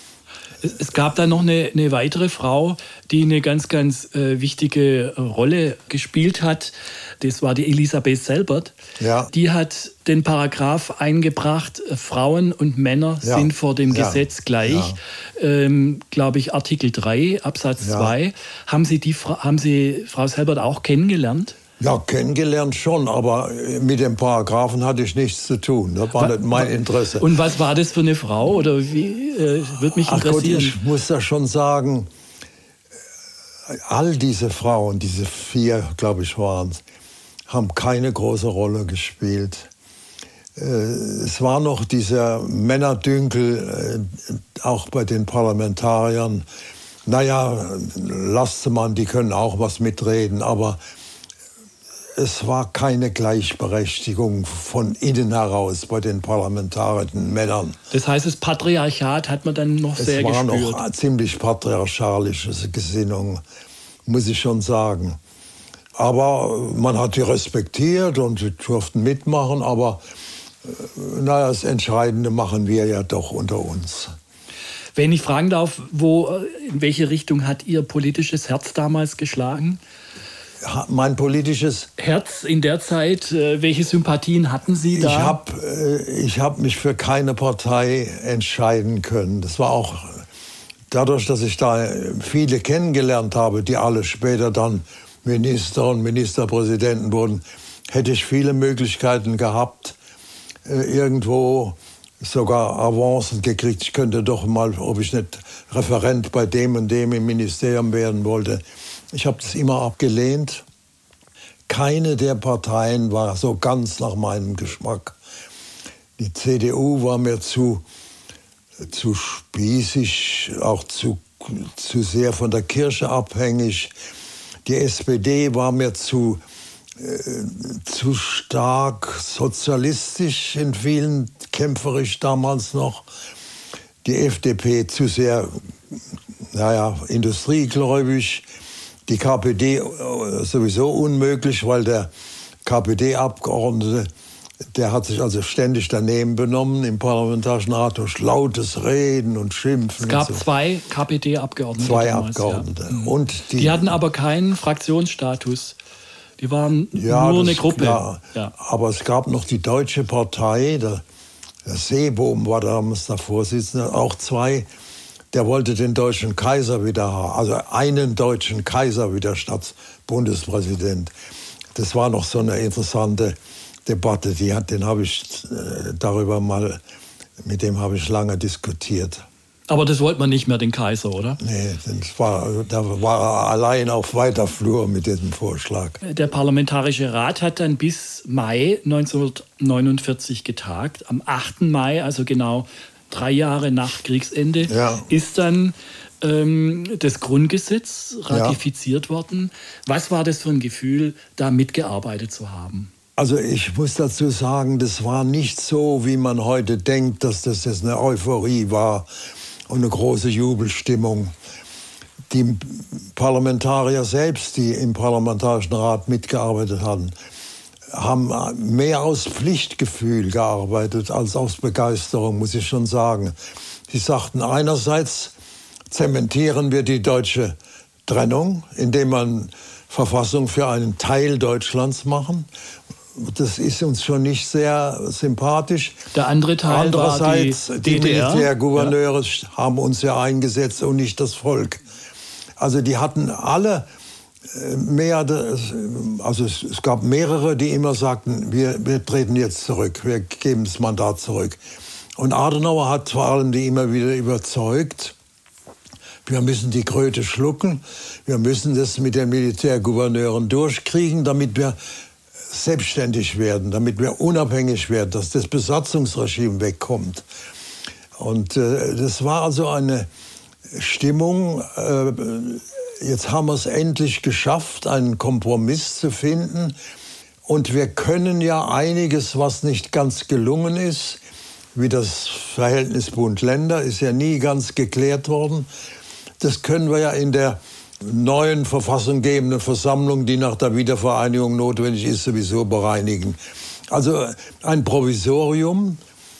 Es gab da noch eine, eine weitere Frau, die eine ganz, ganz äh, wichtige Rolle gespielt hat. Das war die Elisabeth Selbert. Ja. Die hat den Paragraph eingebracht, äh, Frauen und Männer ja. sind vor dem ja. Gesetz gleich. Ja. Ähm, glaube ich, Artikel drei, Absatz ja. zwei. Haben Sie, die, haben Sie Frau Selbert auch kennengelernt? Ja, kennengelernt schon, aber mit dem Paragraphen hatte ich nichts zu tun. Das war nicht mein Interesse. Und was war das für eine Frau? Oder wie, äh, würde mich interessieren. Ach Gott, ich muss da schon sagen, all diese Frauen, diese vier, glaube ich, waren es, haben keine große Rolle gespielt. Es war noch dieser Männerdünkel, auch bei den Parlamentariern. Naja, lasst man, die können auch was mitreden, aber es war keine Gleichberechtigung von innen heraus bei den parlamentarischen Männern. Das heißt, das Patriarchat hat man dann noch es sehr gespürt. Es war noch eine ziemlich patriarchalische Gesinnung, muss ich schon sagen. Aber man hat die respektiert und sie durften mitmachen, aber naja, das Entscheidende machen wir ja doch unter uns. Wenn ich fragen darf, wo, in welche Richtung hat Ihr politisches Herz damals geschlagen? Mein politisches Herz in der Zeit, welche Sympathien hatten Sie da? Ich habe ich hab mich für keine Partei entscheiden können. Das war auch dadurch, dass ich da viele kennengelernt habe, die alle später dann Minister und Ministerpräsidenten wurden, hätte ich viele Möglichkeiten gehabt, irgendwo sogar Avancen gekriegt. Ich könnte doch mal, ob ich nicht Referent bei dem und dem im Ministerium werden wollte. Ich habe das immer abgelehnt. Keine der Parteien war so ganz nach meinem Geschmack. Die C D U war mir zu, zu spießig, auch zu, zu sehr von der Kirche abhängig. Die S P D war mir zu, äh, zu stark sozialistisch, in vielen kämpferisch damals noch. Die F D P zu sehr, naja, industriegläubig. Die K P D sowieso unmöglich, weil der K P D-Abgeordnete, der hat sich also ständig daneben benommen im Parlamentarischen Rat durch lautes Reden und Schimpfen. Es gab und so. zwei K P D-Abgeordnete. Zwei damals, Abgeordnete. Ja. Und die, die hatten aber keinen Fraktionsstatus. Die waren ja, nur das, eine Gruppe. Ja, ja. Aber es gab noch die Deutsche Partei, der, der Seebohm war damals der Vorsitzende, auch zwei. Der wollte den deutschen Kaiser wieder haben, also einen deutschen Kaiser wieder statt Bundespräsident. Das war noch so eine interessante Debatte, die hat, den habe ich äh, darüber mal, mit dem habe ich lange diskutiert. Aber das wollte man nicht mehr, den Kaiser, oder? Nee, das war, da war er allein auf weiter Flur mit diesem Vorschlag. Der Parlamentarische Rat hat dann bis Mai neunzehnhundertneunundvierzig getagt. Am achten Mai, also genau drei Jahre nach Kriegsende, ja. ist dann ähm, das Grundgesetz ratifiziert ja. worden. Was war das für ein Gefühl, da mitgearbeitet zu haben? Also ich muss dazu sagen, das war nicht so, wie man heute denkt, dass das jetzt eine Euphorie war und eine große Jubelstimmung. Die Parlamentarier selbst, die im Parlamentarischen Rat mitgearbeitet hatten, haben mehr aus Pflichtgefühl gearbeitet als aus Begeisterung, muss ich schon sagen. Sie sagten, einerseits zementieren wir die deutsche Trennung, indem man Verfassung für einen Teil Deutschlands machen. Das ist uns schon nicht sehr sympathisch. Der andere Teil Andererseits, war die, die D D R. Militärgouverneure ja. haben uns ja eingesetzt und nicht das Volk. Also die hatten alle mehr, also es, es gab mehrere, die immer sagten, wir, wir treten jetzt zurück, wir geben das Mandat zurück. Und Adenauer hat vor allem die immer wieder überzeugt, wir müssen die Kröte schlucken, wir müssen das mit den Militärgouverneuren durchkriegen, damit wir selbstständig werden, damit wir unabhängig werden, dass das Besatzungsregime wegkommt. Und äh, das war also eine Stimmung, äh, jetzt haben wir es endlich geschafft, einen Kompromiss zu finden. Und wir können ja einiges, was nicht ganz gelungen ist, wie das Verhältnis Bund-Länder, ist ja nie ganz geklärt worden. Das können wir ja in der neuen verfassunggebenden Versammlung, die nach der Wiedervereinigung notwendig ist, sowieso bereinigen. Also ein Provisorium,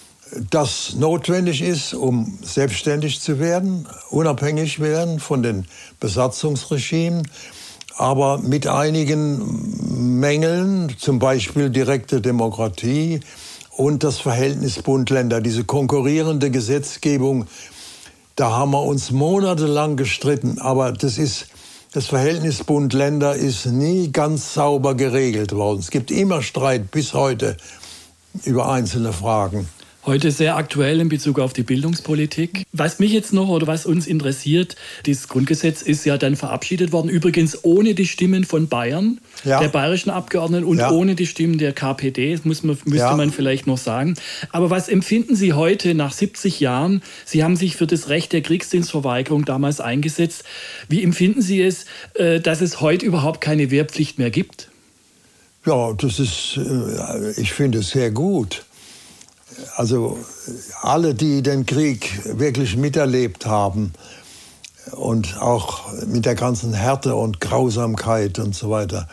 das notwendig ist, um selbstständig zu werden, unabhängig werden von den Besatzungsregimen, aber mit einigen Mängeln, zum Beispiel direkte Demokratie und das Verhältnis Bund-Länder, diese konkurrierende Gesetzgebung. Da haben wir uns monatelang gestritten, aber das ist das Verhältnis Bund-Länder ist nie ganz sauber geregelt worden. Es gibt immer Streit bis heute über einzelne Fragen. Heute sehr aktuell in Bezug auf die Bildungspolitik. Was mich jetzt noch oder was uns interessiert, das Grundgesetz ist ja dann verabschiedet worden, übrigens ohne die Stimmen von Bayern, ja. der bayerischen Abgeordneten und ja. ohne die Stimmen der K P D, das muss man, müsste ja. man vielleicht noch sagen. Aber was empfinden Sie heute nach siebzig Jahren? Sie haben sich für das Recht der Kriegsdienstverweigerung damals eingesetzt. Wie empfinden Sie es, dass es heute überhaupt keine Wehrpflicht mehr gibt? Ja, das ist, ich finde es sehr gut. Also alle, die den Krieg wirklich miterlebt haben und auch mit der ganzen Härte und Grausamkeit und so weiter,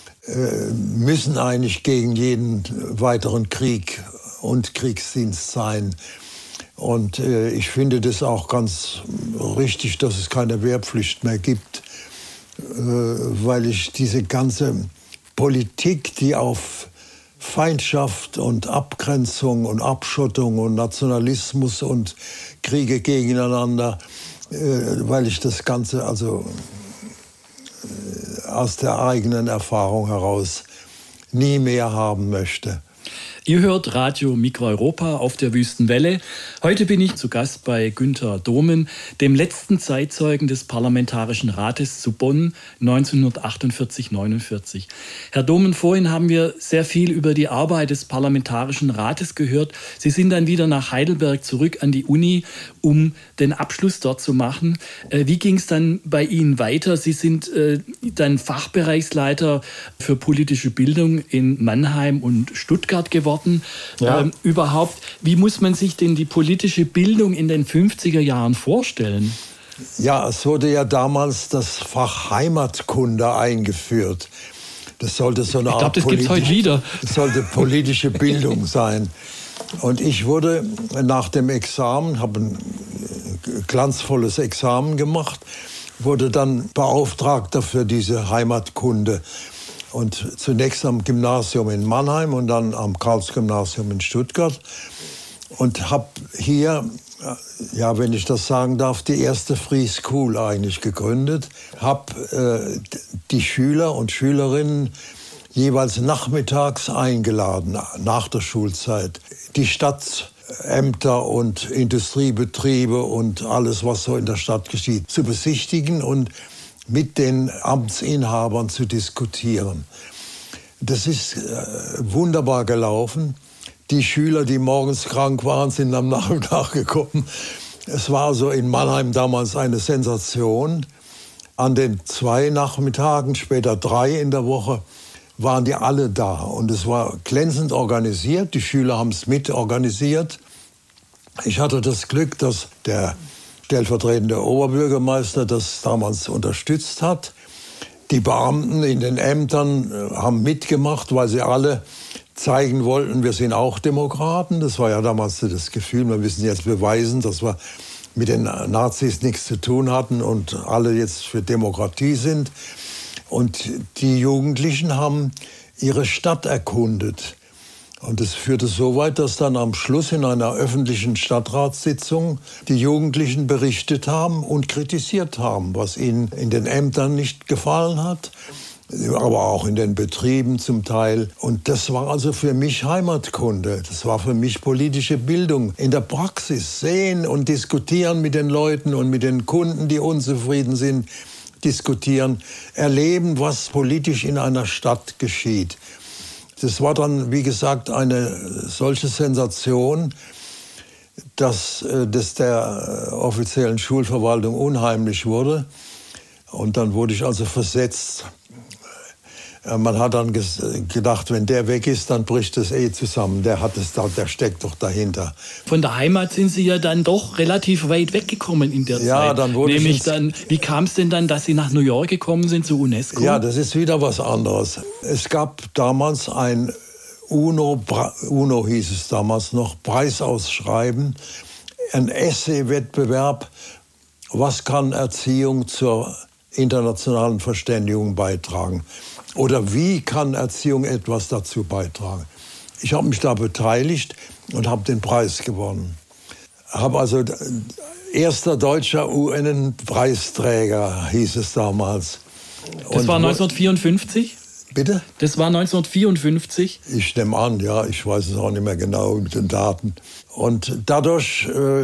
müssen eigentlich gegen jeden weiteren Krieg und Kriegsdienst sein. Und ich finde das auch ganz richtig, dass es keine Wehrpflicht mehr gibt, weil ich diese ganze Politik, die auf Feindschaft und Abgrenzung und Abschottung und Nationalismus und Kriege gegeneinander, äh, weil ich das Ganze also äh, aus der eigenen Erfahrung heraus nie mehr haben möchte. Ihr hört Radio Mikroeuropa auf der Wüstenwelle. Heute bin ich zu Gast bei Günther Domen, dem letzten Zeitzeugen des Parlamentarischen Rates zu Bonn neunzehnhundertachtundvierzig neunundvierzig. Herr Domen, vorhin haben wir sehr viel über die Arbeit des Parlamentarischen Rates gehört. Sie sind dann wieder nach Heidelberg zurück an die Uni, um den Abschluss dort zu machen. Wie ging es dann bei Ihnen weiter? Sie sind dann Fachbereichsleiter für politische Bildung in Mannheim und Stuttgart geworden. Ja. Ähm, überhaupt, wie muss man sich denn die politische Bildung in den fünfziger Jahren vorstellen? Ja, es wurde ja damals das Fach Heimatkunde eingeführt. Das sollte so eine ich Art glaub, das gibt's heute wieder. Das sollte politische Bildung sein. Und ich wurde nach dem Examen, habe ein glanzvolles Examen gemacht, wurde dann Beauftragter für diese Heimatkunde. Und zunächst am Gymnasium in Mannheim und dann am Karls-Gymnasium in Stuttgart. Und habe hier, ja, wenn ich das sagen darf, die erste Free School eigentlich gegründet. Habe äh, die Schüler und Schülerinnen jeweils nachmittags eingeladen, nach der Schulzeit. Die Stadtämter und Industriebetriebe und alles, was so in der Stadt geschieht, zu besichtigen und mit den Amtsinhabern zu diskutieren. Das ist äh, wunderbar gelaufen. Die Schüler, die morgens krank waren, sind am Nachmittag gekommen. Es war so in Mannheim damals eine Sensation. An den zwei Nachmittagen, später drei in der Woche, waren die alle da. Und es war glänzend organisiert. Die Schüler haben es mitorganisiert. Ich hatte das Glück, dass der stellvertretende Oberbürgermeister das damals unterstützt hat. Die Beamten in den Ämtern haben mitgemacht, weil sie alle zeigen wollten, wir sind auch Demokraten. Das war ja damals das Gefühl, wir müssen jetzt beweisen, dass wir mit den Nazis nichts zu tun hatten und alle jetzt für Demokratie sind. Und die Jugendlichen haben ihre Stadt erkundet. Und es führte so weit, dass dann am Schluss in einer öffentlichen Stadtratssitzung die Jugendlichen berichtet haben und kritisiert haben, was ihnen in den Ämtern nicht gefallen hat, aber auch in den Betrieben zum Teil. Und das war also für mich Heimatkunde. Das war für mich politische Bildung. In der Praxis sehen und diskutieren mit den Leuten und mit den Kunden, die unzufrieden sind, diskutieren, erleben, was politisch in einer Stadt geschieht. Das war dann, wie gesagt, eine solche Sensation, dass das der offiziellen Schulverwaltung unheimlich wurde. Und dann wurde ich also versetzt. Man hat dann gedacht, wenn der weg ist, dann bricht das eh zusammen. Der hat es da, der steckt doch dahinter. Von der Heimat sind Sie ja dann doch relativ weit weggekommen in der ja, Zeit. Dann wurde Nämlich ich dann, wie kam es denn dann, dass Sie nach New York gekommen sind, zur UNESCO? Ja, das ist wieder was anderes. Es gab damals ein UNO, UNO hieß es damals noch, Preisausschreiben, ein Essay-Wettbewerb, was kann Erziehung zur internationalen Verständigung beitragen? Oder wie kann Erziehung etwas dazu beitragen? Ich habe mich da beteiligt und habe den Preis gewonnen. Habe also erster deutscher U N-Preisträger, hieß es damals. Das Und war wo, neunzehnhundertvierundfünfzig? Bitte? Das war neunzehnhundertvierundfünfzig? Ich nehme an, ja, ich weiß es auch nicht mehr genau mit den Daten. Und dadurch äh,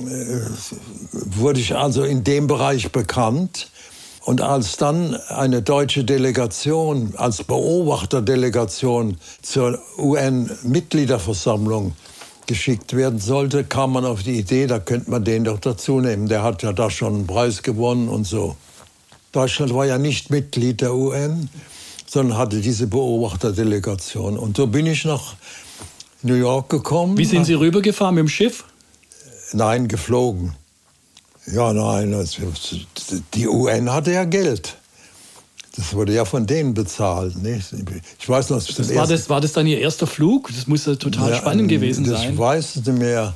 wurde ich also in dem Bereich bekannt. Und als dann eine deutsche Delegation, als Beobachterdelegation zur U N-Mitgliederversammlung geschickt werden sollte, kam man auf die Idee, da könnte man den doch dazu nehmen. Der hat ja da schon einen Preis gewonnen und so. Deutschland war ja nicht Mitglied der U N, sondern hatte diese Beobachterdelegation. Und so bin ich nach New York gekommen. Wie sind Sie rübergefahren, mit dem Schiff? Nein, geflogen. Ja, nein, die U N hatte ja Geld. Das wurde ja von denen bezahlt. Nicht? Ich weiß noch, das war, das, war das dann Ihr erster Flug? Das muss ja total ja, spannend gewesen das sein. Ich weiß nicht mehr.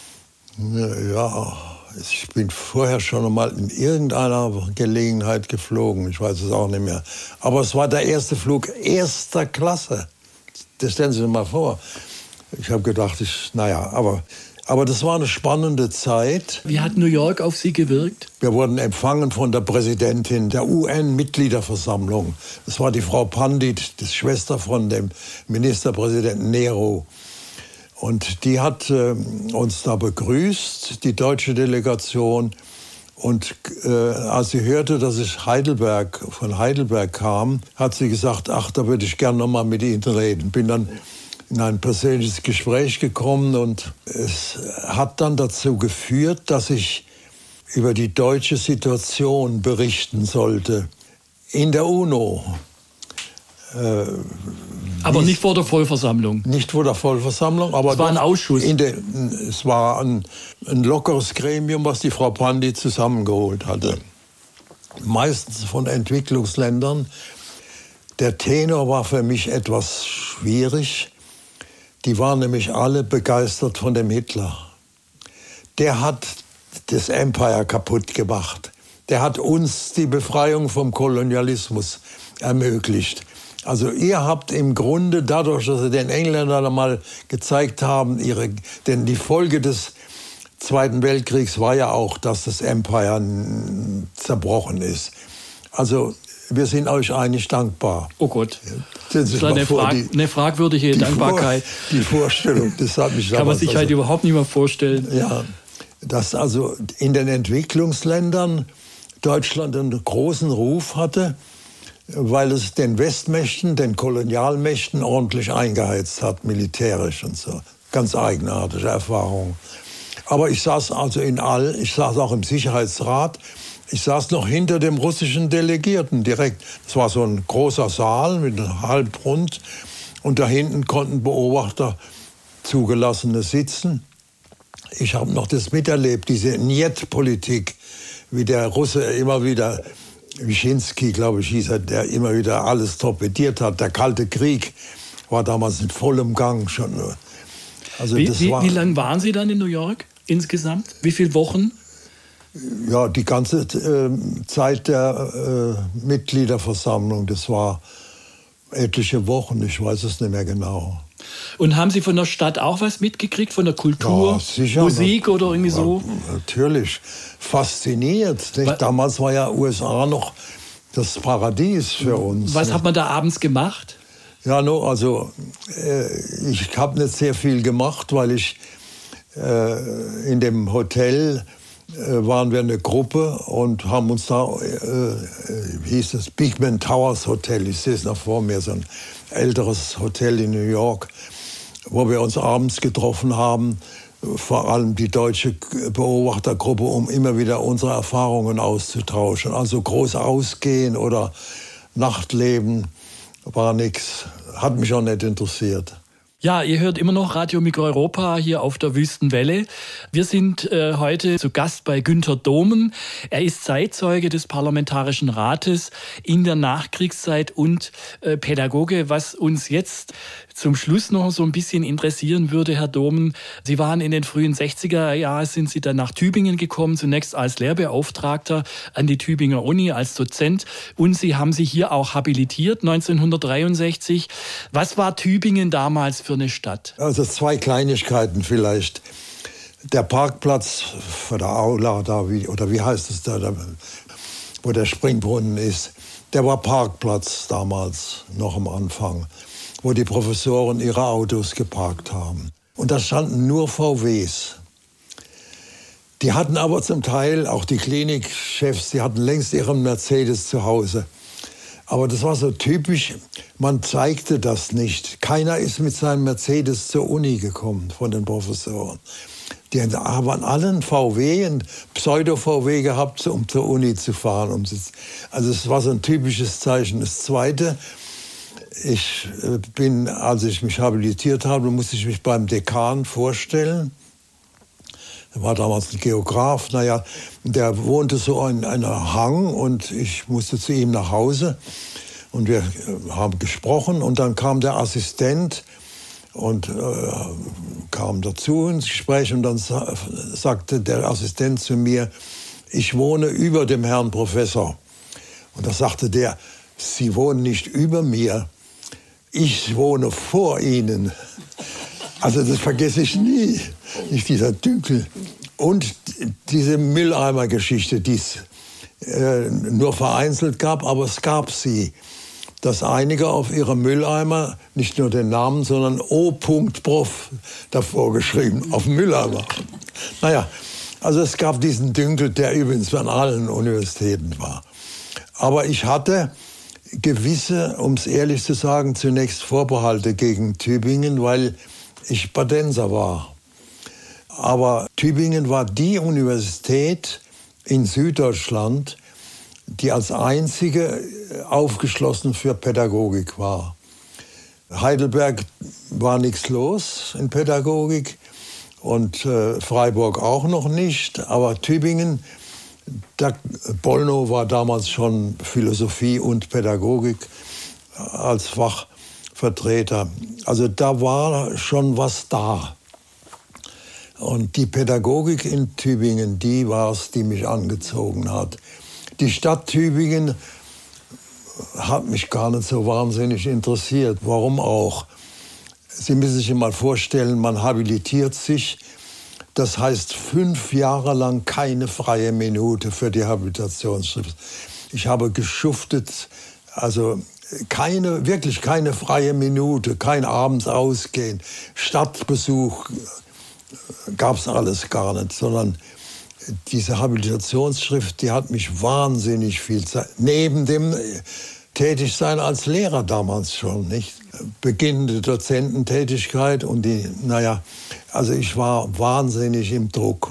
Ja, ich bin vorher schon mal in irgendeiner Gelegenheit geflogen. Ich weiß es auch nicht mehr. Aber es war der erste Flug erster Klasse. Das stellen Sie sich mal vor. Ich habe gedacht, ich, naja, aber... Aber das war eine spannende Zeit. Wie hat New York auf Sie gewirkt? Wir wurden empfangen von der Präsidentin der U N-Mitgliederversammlung. Das war die Frau Pandit, die Schwester von dem Ministerpräsidenten Nehru. Und die hat äh, uns da begrüßt, die deutsche Delegation. Und äh, als sie hörte, dass ich Heidelberg, von Heidelberg kam, hat sie gesagt, ach, da würde ich gerne noch mal mit Ihnen reden. Bin dann in ein persönliches Gespräch gekommen und es hat dann dazu geführt, dass ich über die deutsche Situation berichten sollte in der UNO. Äh, aber nicht vor der Vollversammlung? Nicht vor der Vollversammlung, aber es war ein Ausschuss. In der, es war ein, ein lockeres Gremium, was die Frau Pandit zusammengeholt hatte. Meistens von Entwicklungsländern. Der Tenor war für mich etwas schwierig. Die waren nämlich alle begeistert von dem Hitler. Der hat das Empire kaputt gemacht. Der hat uns die Befreiung vom Kolonialismus ermöglicht. Also ihr habt im Grunde dadurch, dass sie den Engländern mal gezeigt haben, ihre, denn die Folge des Zweiten Weltkriegs war ja auch, dass das Empire zerbrochen ist. Also wir sind euch eigentlich dankbar. Oh Gott, das ist eine, vor, Frag die, eine fragwürdige die Dankbarkeit. Vor, die Vorstellung, das hat mich kann man sich also, halt überhaupt nicht mehr vorstellen. Ja, dass also in den Entwicklungsländern Deutschland einen großen Ruf hatte, weil es den Westmächten, den Kolonialmächten ordentlich eingeheizt hat, militärisch und so. Ganz eigenartige Erfahrung. Aber ich saß also in all, ich saß auch im Sicherheitsrat. Ich saß noch hinter dem russischen Delegierten direkt. Es war so ein großer Saal mit einem Halbrund. Und da hinten konnten Beobachter, Zugelassene sitzen. Ich habe noch das miterlebt, diese Niet-Politik, wie der Russe immer wieder, Wyszynski, glaube ich, hieß er, der immer wieder alles torpediert hat. Der Kalte Krieg war damals in vollem Gang schon. Also wie das wie, war, wie lange waren Sie dann in New York insgesamt? Wie viele Wochen? Ja, die ganze äh, Zeit der äh, Mitgliederversammlung, das war etliche Wochen, ich weiß es nicht mehr genau. Und haben Sie von der Stadt auch was mitgekriegt, von der Kultur, ja, sicher, Musik oder irgendwie so? Ja, natürlich, fasziniert. Nicht? Damals war ja U S A noch das Paradies für uns. Was nicht? hat man da abends gemacht? Ja, no, also äh, ich habe nicht sehr viel gemacht, weil ich äh, in dem Hotel waren wir eine Gruppe und haben uns da, äh, hieß es Beekman Towers Hotel, ich sehe es noch vor mir, so ein älteres Hotel in New York, wo wir uns abends getroffen haben, vor allem die deutsche Beobachtergruppe, um immer wieder unsere Erfahrungen auszutauschen. Also groß ausgehen oder Nachtleben war nichts, hat mich auch nicht interessiert. Ja, ihr hört immer noch Radio Mikroeuropa hier auf der Wüstenwelle. Wir sind äh, heute zu Gast bei Günter Domen. Er ist Zeitzeuge des Parlamentarischen Rates in der Nachkriegszeit und äh, Pädagoge. Was uns jetzt zum Schluss noch so ein bisschen interessieren würde, Herr Domen, Sie waren in den frühen sechziger Jahren, sind Sie dann nach Tübingen gekommen, zunächst als Lehrbeauftragter an die Tübinger Uni, als Dozent. Und Sie haben sich hier auch habilitiert, neunzehnhundertdreiundsechzig. Was war Tübingen damals für eine Stadt? Also zwei Kleinigkeiten vielleicht. Der Parkplatz vor der Aula, da wie, oder wie heißt es da, da, wo der Springbrunnen ist, Der war Parkplatz damals, noch am Anfang, wo die Professoren ihre Autos geparkt haben. Und da standen nur V Ws. Die hatten aber zum Teil, auch die Klinikchefs, die hatten längst ihren Mercedes zu Hause. Aber das war so typisch, man zeigte das nicht. Keiner ist mit seinem Mercedes zur Uni gekommen von den Professoren. Die haben alle einen V W, einen Pseudo-V W gehabt, um zur Uni zu fahren. Also es war so ein typisches Zeichen. Das Zweite, ich bin, als ich mich habilitiert habe, musste ich mich beim Dekan vorstellen. Er war damals ein Geograf, naja, der wohnte so in einer Hang und ich musste zu ihm nach Hause. Und wir haben gesprochen und dann kam der Assistent und äh, kam dazu ins Gespräch und dann sa- sagte der Assistent zu mir, ich wohne über dem Herrn Professor. Und da sagte der, Sie wohnen nicht über mir, ich wohne vor Ihnen. Also das vergesse ich nie, nicht dieser Dünkel. Und diese Mülleimer-Geschichte, die es äh, nur vereinzelt gab, aber es gab sie. Dass einige auf ihre Mülleimer nicht nur den Namen, sondern O. Prof. davor geschrieben, auf dem Mülleimer. Naja, also es gab diesen Dünkel, der übrigens an allen Universitäten war. Aber ich hatte gewisse, um es ehrlich zu sagen, zunächst Vorbehalte gegen Tübingen, weil ich Badenser war. Aber Tübingen war die Universität in Süddeutschland, die als einzige aufgeschlossen für Pädagogik war. Heidelberg war nichts los in Pädagogik und äh, Freiburg auch noch nicht, aber Tübingen, da, Bollnow war damals schon Philosophie und Pädagogik als Fachvertreter. Also da war schon was da. Und die Pädagogik in Tübingen, die war es, die mich angezogen hat. Die Stadt Tübingen hat mich gar nicht so wahnsinnig interessiert. Warum auch? Sie müssen sich mal vorstellen, man habilitiert sich. Das heißt, fünf Jahre lang keine freie Minute für die Habilitationsschrift. Ich habe geschuftet, also keine, wirklich keine freie Minute, kein abends ausgehen, Stadtbesuch gab es alles gar nicht, sondern diese Habilitationsschrift, die hat mich wahnsinnig viel Zeit, neben dem Tätigsein als Lehrer damals schon, nicht? Beginnende Dozententätigkeit und die, naja, also ich war wahnsinnig im Druck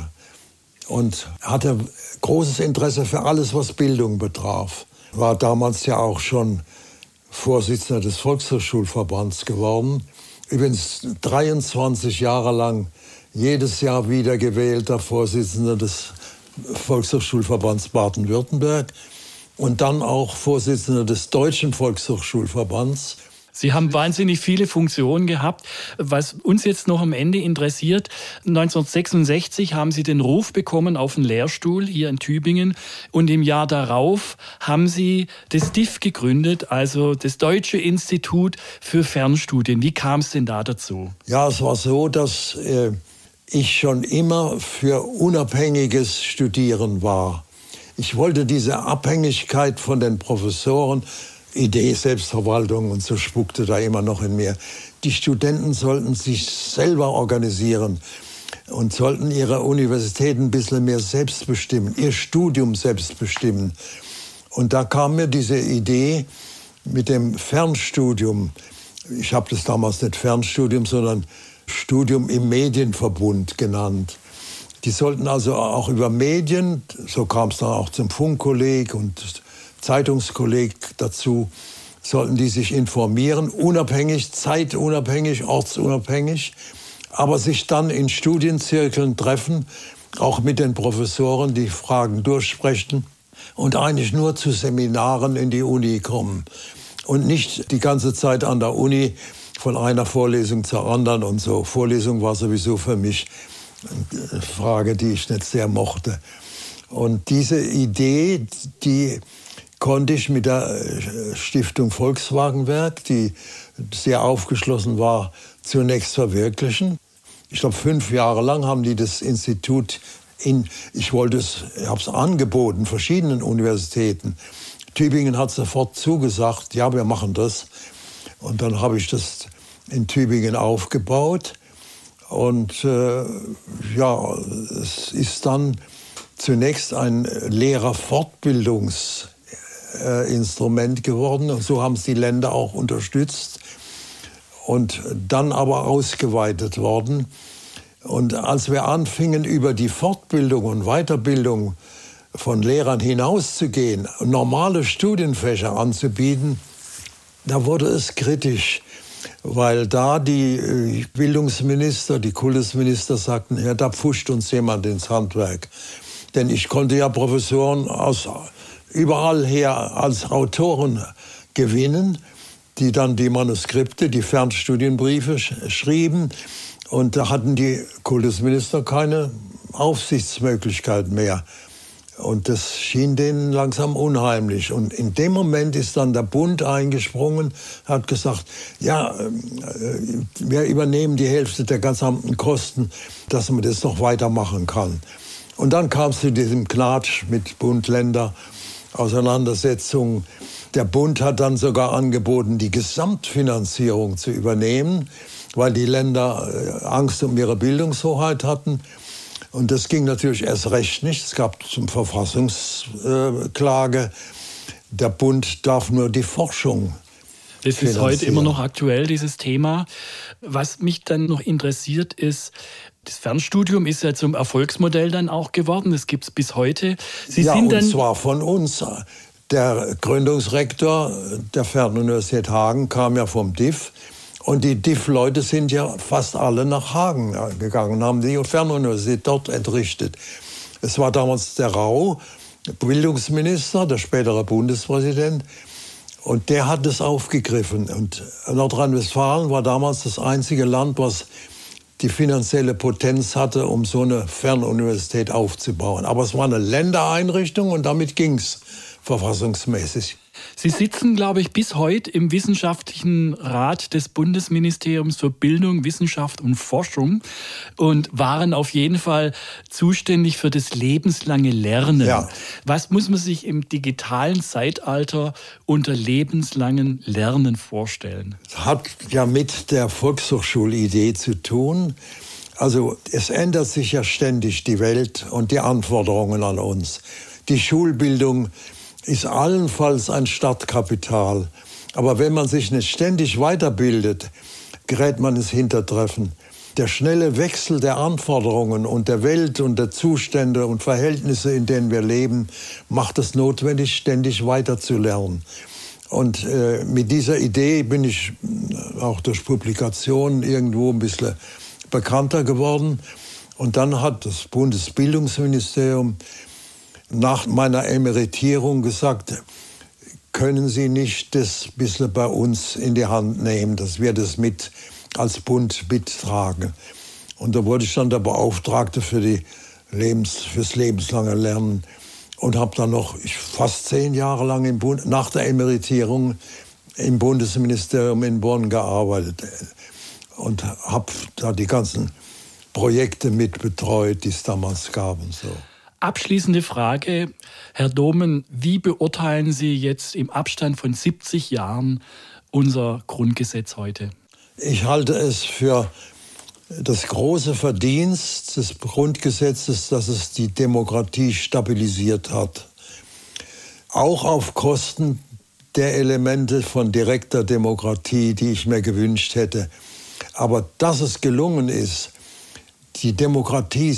und hatte großes Interesse für alles, was Bildung betraf. War damals ja auch schon Vorsitzender des Volkshochschulverbands geworden, übrigens dreiundzwanzig Jahre lang jedes Jahr wieder gewählter Vorsitzender des Volkshochschulverbands Baden-Württemberg und dann auch Vorsitzender des Deutschen Volkshochschulverbands. Sie haben wahnsinnig viele Funktionen gehabt. Was uns jetzt noch am Ende interessiert, neunzehnhundertsechsundsechzig haben Sie den Ruf bekommen auf einen Lehrstuhl hier in Tübingen und im Jahr darauf haben Sie das D I F gegründet, also das Deutsche Institut für Fernstudien. Wie kam es denn da dazu? Ja, es war so, dass äh, ich schon immer für unabhängiges Studieren war. Ich wollte diese Abhängigkeit von den Professoren, Idee Selbstverwaltung und so spukte da immer noch in mir. Die Studenten sollten sich selber organisieren und sollten ihre Universität ein bisschen mehr selbst bestimmen, ihr Studium selbst bestimmen. Und da kam mir diese Idee mit dem Fernstudium. Ich habe das damals nicht Fernstudium, sondern Studium im Medienverbund genannt. Die sollten also auch über Medien, so kam es dann auch zum Funkkolleg und Zeitungskolleg dazu, sollten die sich informieren, unabhängig, zeitunabhängig, ortsunabhängig, aber sich dann in Studienzirkeln treffen, auch mit den Professoren, die Fragen durchsprechen und eigentlich nur zu Seminaren in die Uni kommen und nicht die ganze Zeit an der Uni von einer Vorlesung zur anderen und so. Vorlesung war sowieso für mich eine Frage, die ich nicht sehr mochte. Und diese Idee, die konnte ich mit der Stiftung Volkswagenwerk, die sehr aufgeschlossen war, zunächst verwirklichen. Ich glaube, fünf Jahre lang haben die das Institut in, ich wollte es, ich habe es angeboten, verschiedenen Universitäten. Tübingen hat sofort zugesagt, ja, wir machen das. Und dann habe ich das in Tübingen aufgebaut. Und äh, ja, es ist dann zunächst ein Lehrerfortbildungsinstrument geworden. Und so haben es die Länder auch unterstützt. Und dann aber ausgeweitet worden. Und als wir anfingen, über die Fortbildung und Weiterbildung von Lehrern hinauszugehen, normale Studienfächer anzubieten, da wurde es kritisch, weil da die Bildungsminister, die Kultusminister sagten, ja, da pfuscht uns jemand ins Handwerk. Denn ich konnte ja Professoren aus überall her als Autoren gewinnen, die dann die Manuskripte, die Fernstudienbriefe sch- schrieben. Und da hatten die Kultusminister keine Aufsichtsmöglichkeit mehr. Und das schien denen langsam unheimlich. Und in dem Moment ist dann der Bund eingesprungen, hat gesagt, ja, wir übernehmen die Hälfte der gesamten Kosten, dass man das noch weitermachen kann. Und dann kam es zu diesem Knatsch mit Bund-Länder-Auseinandersetzungen. Der Bund hat dann sogar angeboten, die Gesamtfinanzierung zu übernehmen, weil die Länder Angst um ihre Bildungshoheit hatten. Und das ging natürlich erst recht nicht. Es gab zum Verfassungsklage, der Bund darf nur die Forschung Das ist heute immer noch aktuell, dieses Thema. Was mich dann noch interessiert ist, das Fernstudium ist ja zum Erfolgsmodell dann auch geworden. Das gibt es bis heute. Sie ja, sind dann und zwar von uns. Der Gründungsrektor der Fernuniversität Hagen kam ja vom D I F. Und die D I F-Leute sind ja fast alle nach Hagen gegangen, haben die Fernuniversität dort entrichtet. Es war damals der Rau, Bildungsminister, der spätere Bundespräsident. Und der hat es aufgegriffen. Und Nordrhein-Westfalen war damals das einzige Land, was die finanzielle Potenz hatte, um so eine Fernuniversität aufzubauen. Aber es war eine Ländereinrichtung und damit ging es verfassungsmäßig. Sie sitzen, glaube ich, bis heute im Wissenschaftlichen Rat des Bundesministeriums für Bildung, Wissenschaft und Forschung und waren auf jeden Fall zuständig für das lebenslange Lernen. Ja. Was muss man sich im digitalen Zeitalter unter lebenslangen Lernen vorstellen? Hat ja mit der Volkshochschulidee zu tun. Also es ändert sich ja ständig die Welt und die Anforderungen an uns. Die Schulbildung ist allenfalls ein Startkapital. Aber wenn man sich nicht ständig weiterbildet, gerät man ins Hintertreffen. Der schnelle Wechsel der Anforderungen und der Welt und der Zustände und Verhältnisse, in denen wir leben, macht es notwendig, ständig weiterzulernen. Und äh, mit dieser Idee bin ich auch durch Publikationen irgendwo ein bisschen bekannter geworden. Und dann hat das Bundesbildungsministerium nach meiner Emeritierung gesagt, können Sie nicht das ein bisschen bei uns in die Hand nehmen, dass wir das mit als Bund mittragen. Und da wurde ich dann der Beauftragte für die Lebens, fürs lebenslange Lernen und habe dann noch ich, fast zehn Jahre lang im Bund, nach der Emeritierung im Bundesministerium in Bonn gearbeitet und habe da die ganzen Projekte mitbetreut, die es damals gab und so. Abschließende Frage, Herr Domen, wie beurteilen Sie jetzt im Abstand von siebzig Jahren unser Grundgesetz heute? Ich halte es für das große Verdienst des Grundgesetzes, dass es die Demokratie stabilisiert hat. Auch auf Kosten der Elemente von direkter Demokratie, die ich mir gewünscht hätte. Aber dass es gelungen ist, die Demokratie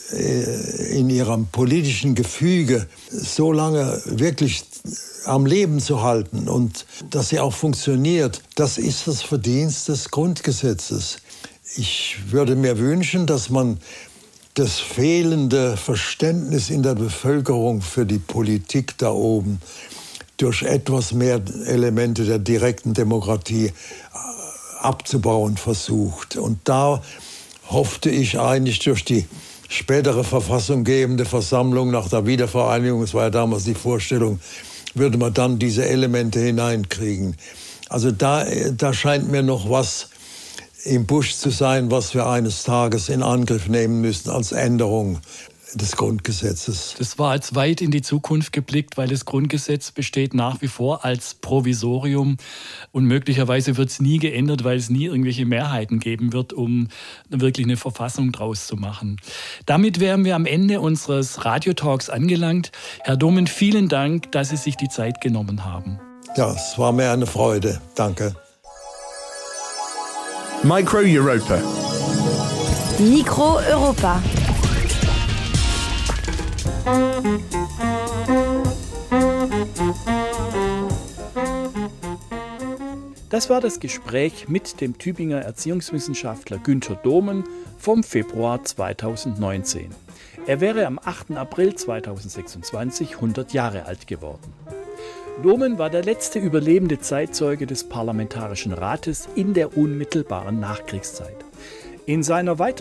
in ihrem politischen Gefüge so lange wirklich am Leben zu halten und dass sie auch funktioniert, das ist das Verdienst des Grundgesetzes. Ich würde mir wünschen, dass man das fehlende Verständnis in der Bevölkerung für die Politik da oben durch etwas mehr Elemente der direkten Demokratie abzubauen versucht. Und da hoffte ich eigentlich durch die spätere verfassunggebende Versammlung nach der Wiedervereinigung, es war ja damals die Vorstellung, würde man dann diese Elemente hineinkriegen. Also da, da scheint mir noch was im Busch zu sein, was wir eines Tages in Angriff nehmen müssen als Änderung des Grundgesetzes. Das war jetzt weit in die Zukunft geblickt, weil das Grundgesetz besteht nach wie vor als Provisorium und möglicherweise wird es nie geändert, weil es nie irgendwelche Mehrheiten geben wird, um wirklich eine Verfassung draus zu machen. Damit wären wir am Ende unseres Radiotalks angelangt. Herr Domen, vielen Dank, dass Sie sich die Zeit genommen haben. Ja, es war mir eine Freude. Danke. Micro Europa. Micro Europa. Das war das Gespräch mit dem Tübinger Erziehungswissenschaftler Günther Domen vom Februar zweitausendneunzehn. Er wäre am achten April zweitausendsechsundzwanzig hundert Jahre alt geworden. Domen war der letzte überlebende Zeitzeuge des Parlamentarischen Rates in der unmittelbaren Nachkriegszeit. In seiner weiteren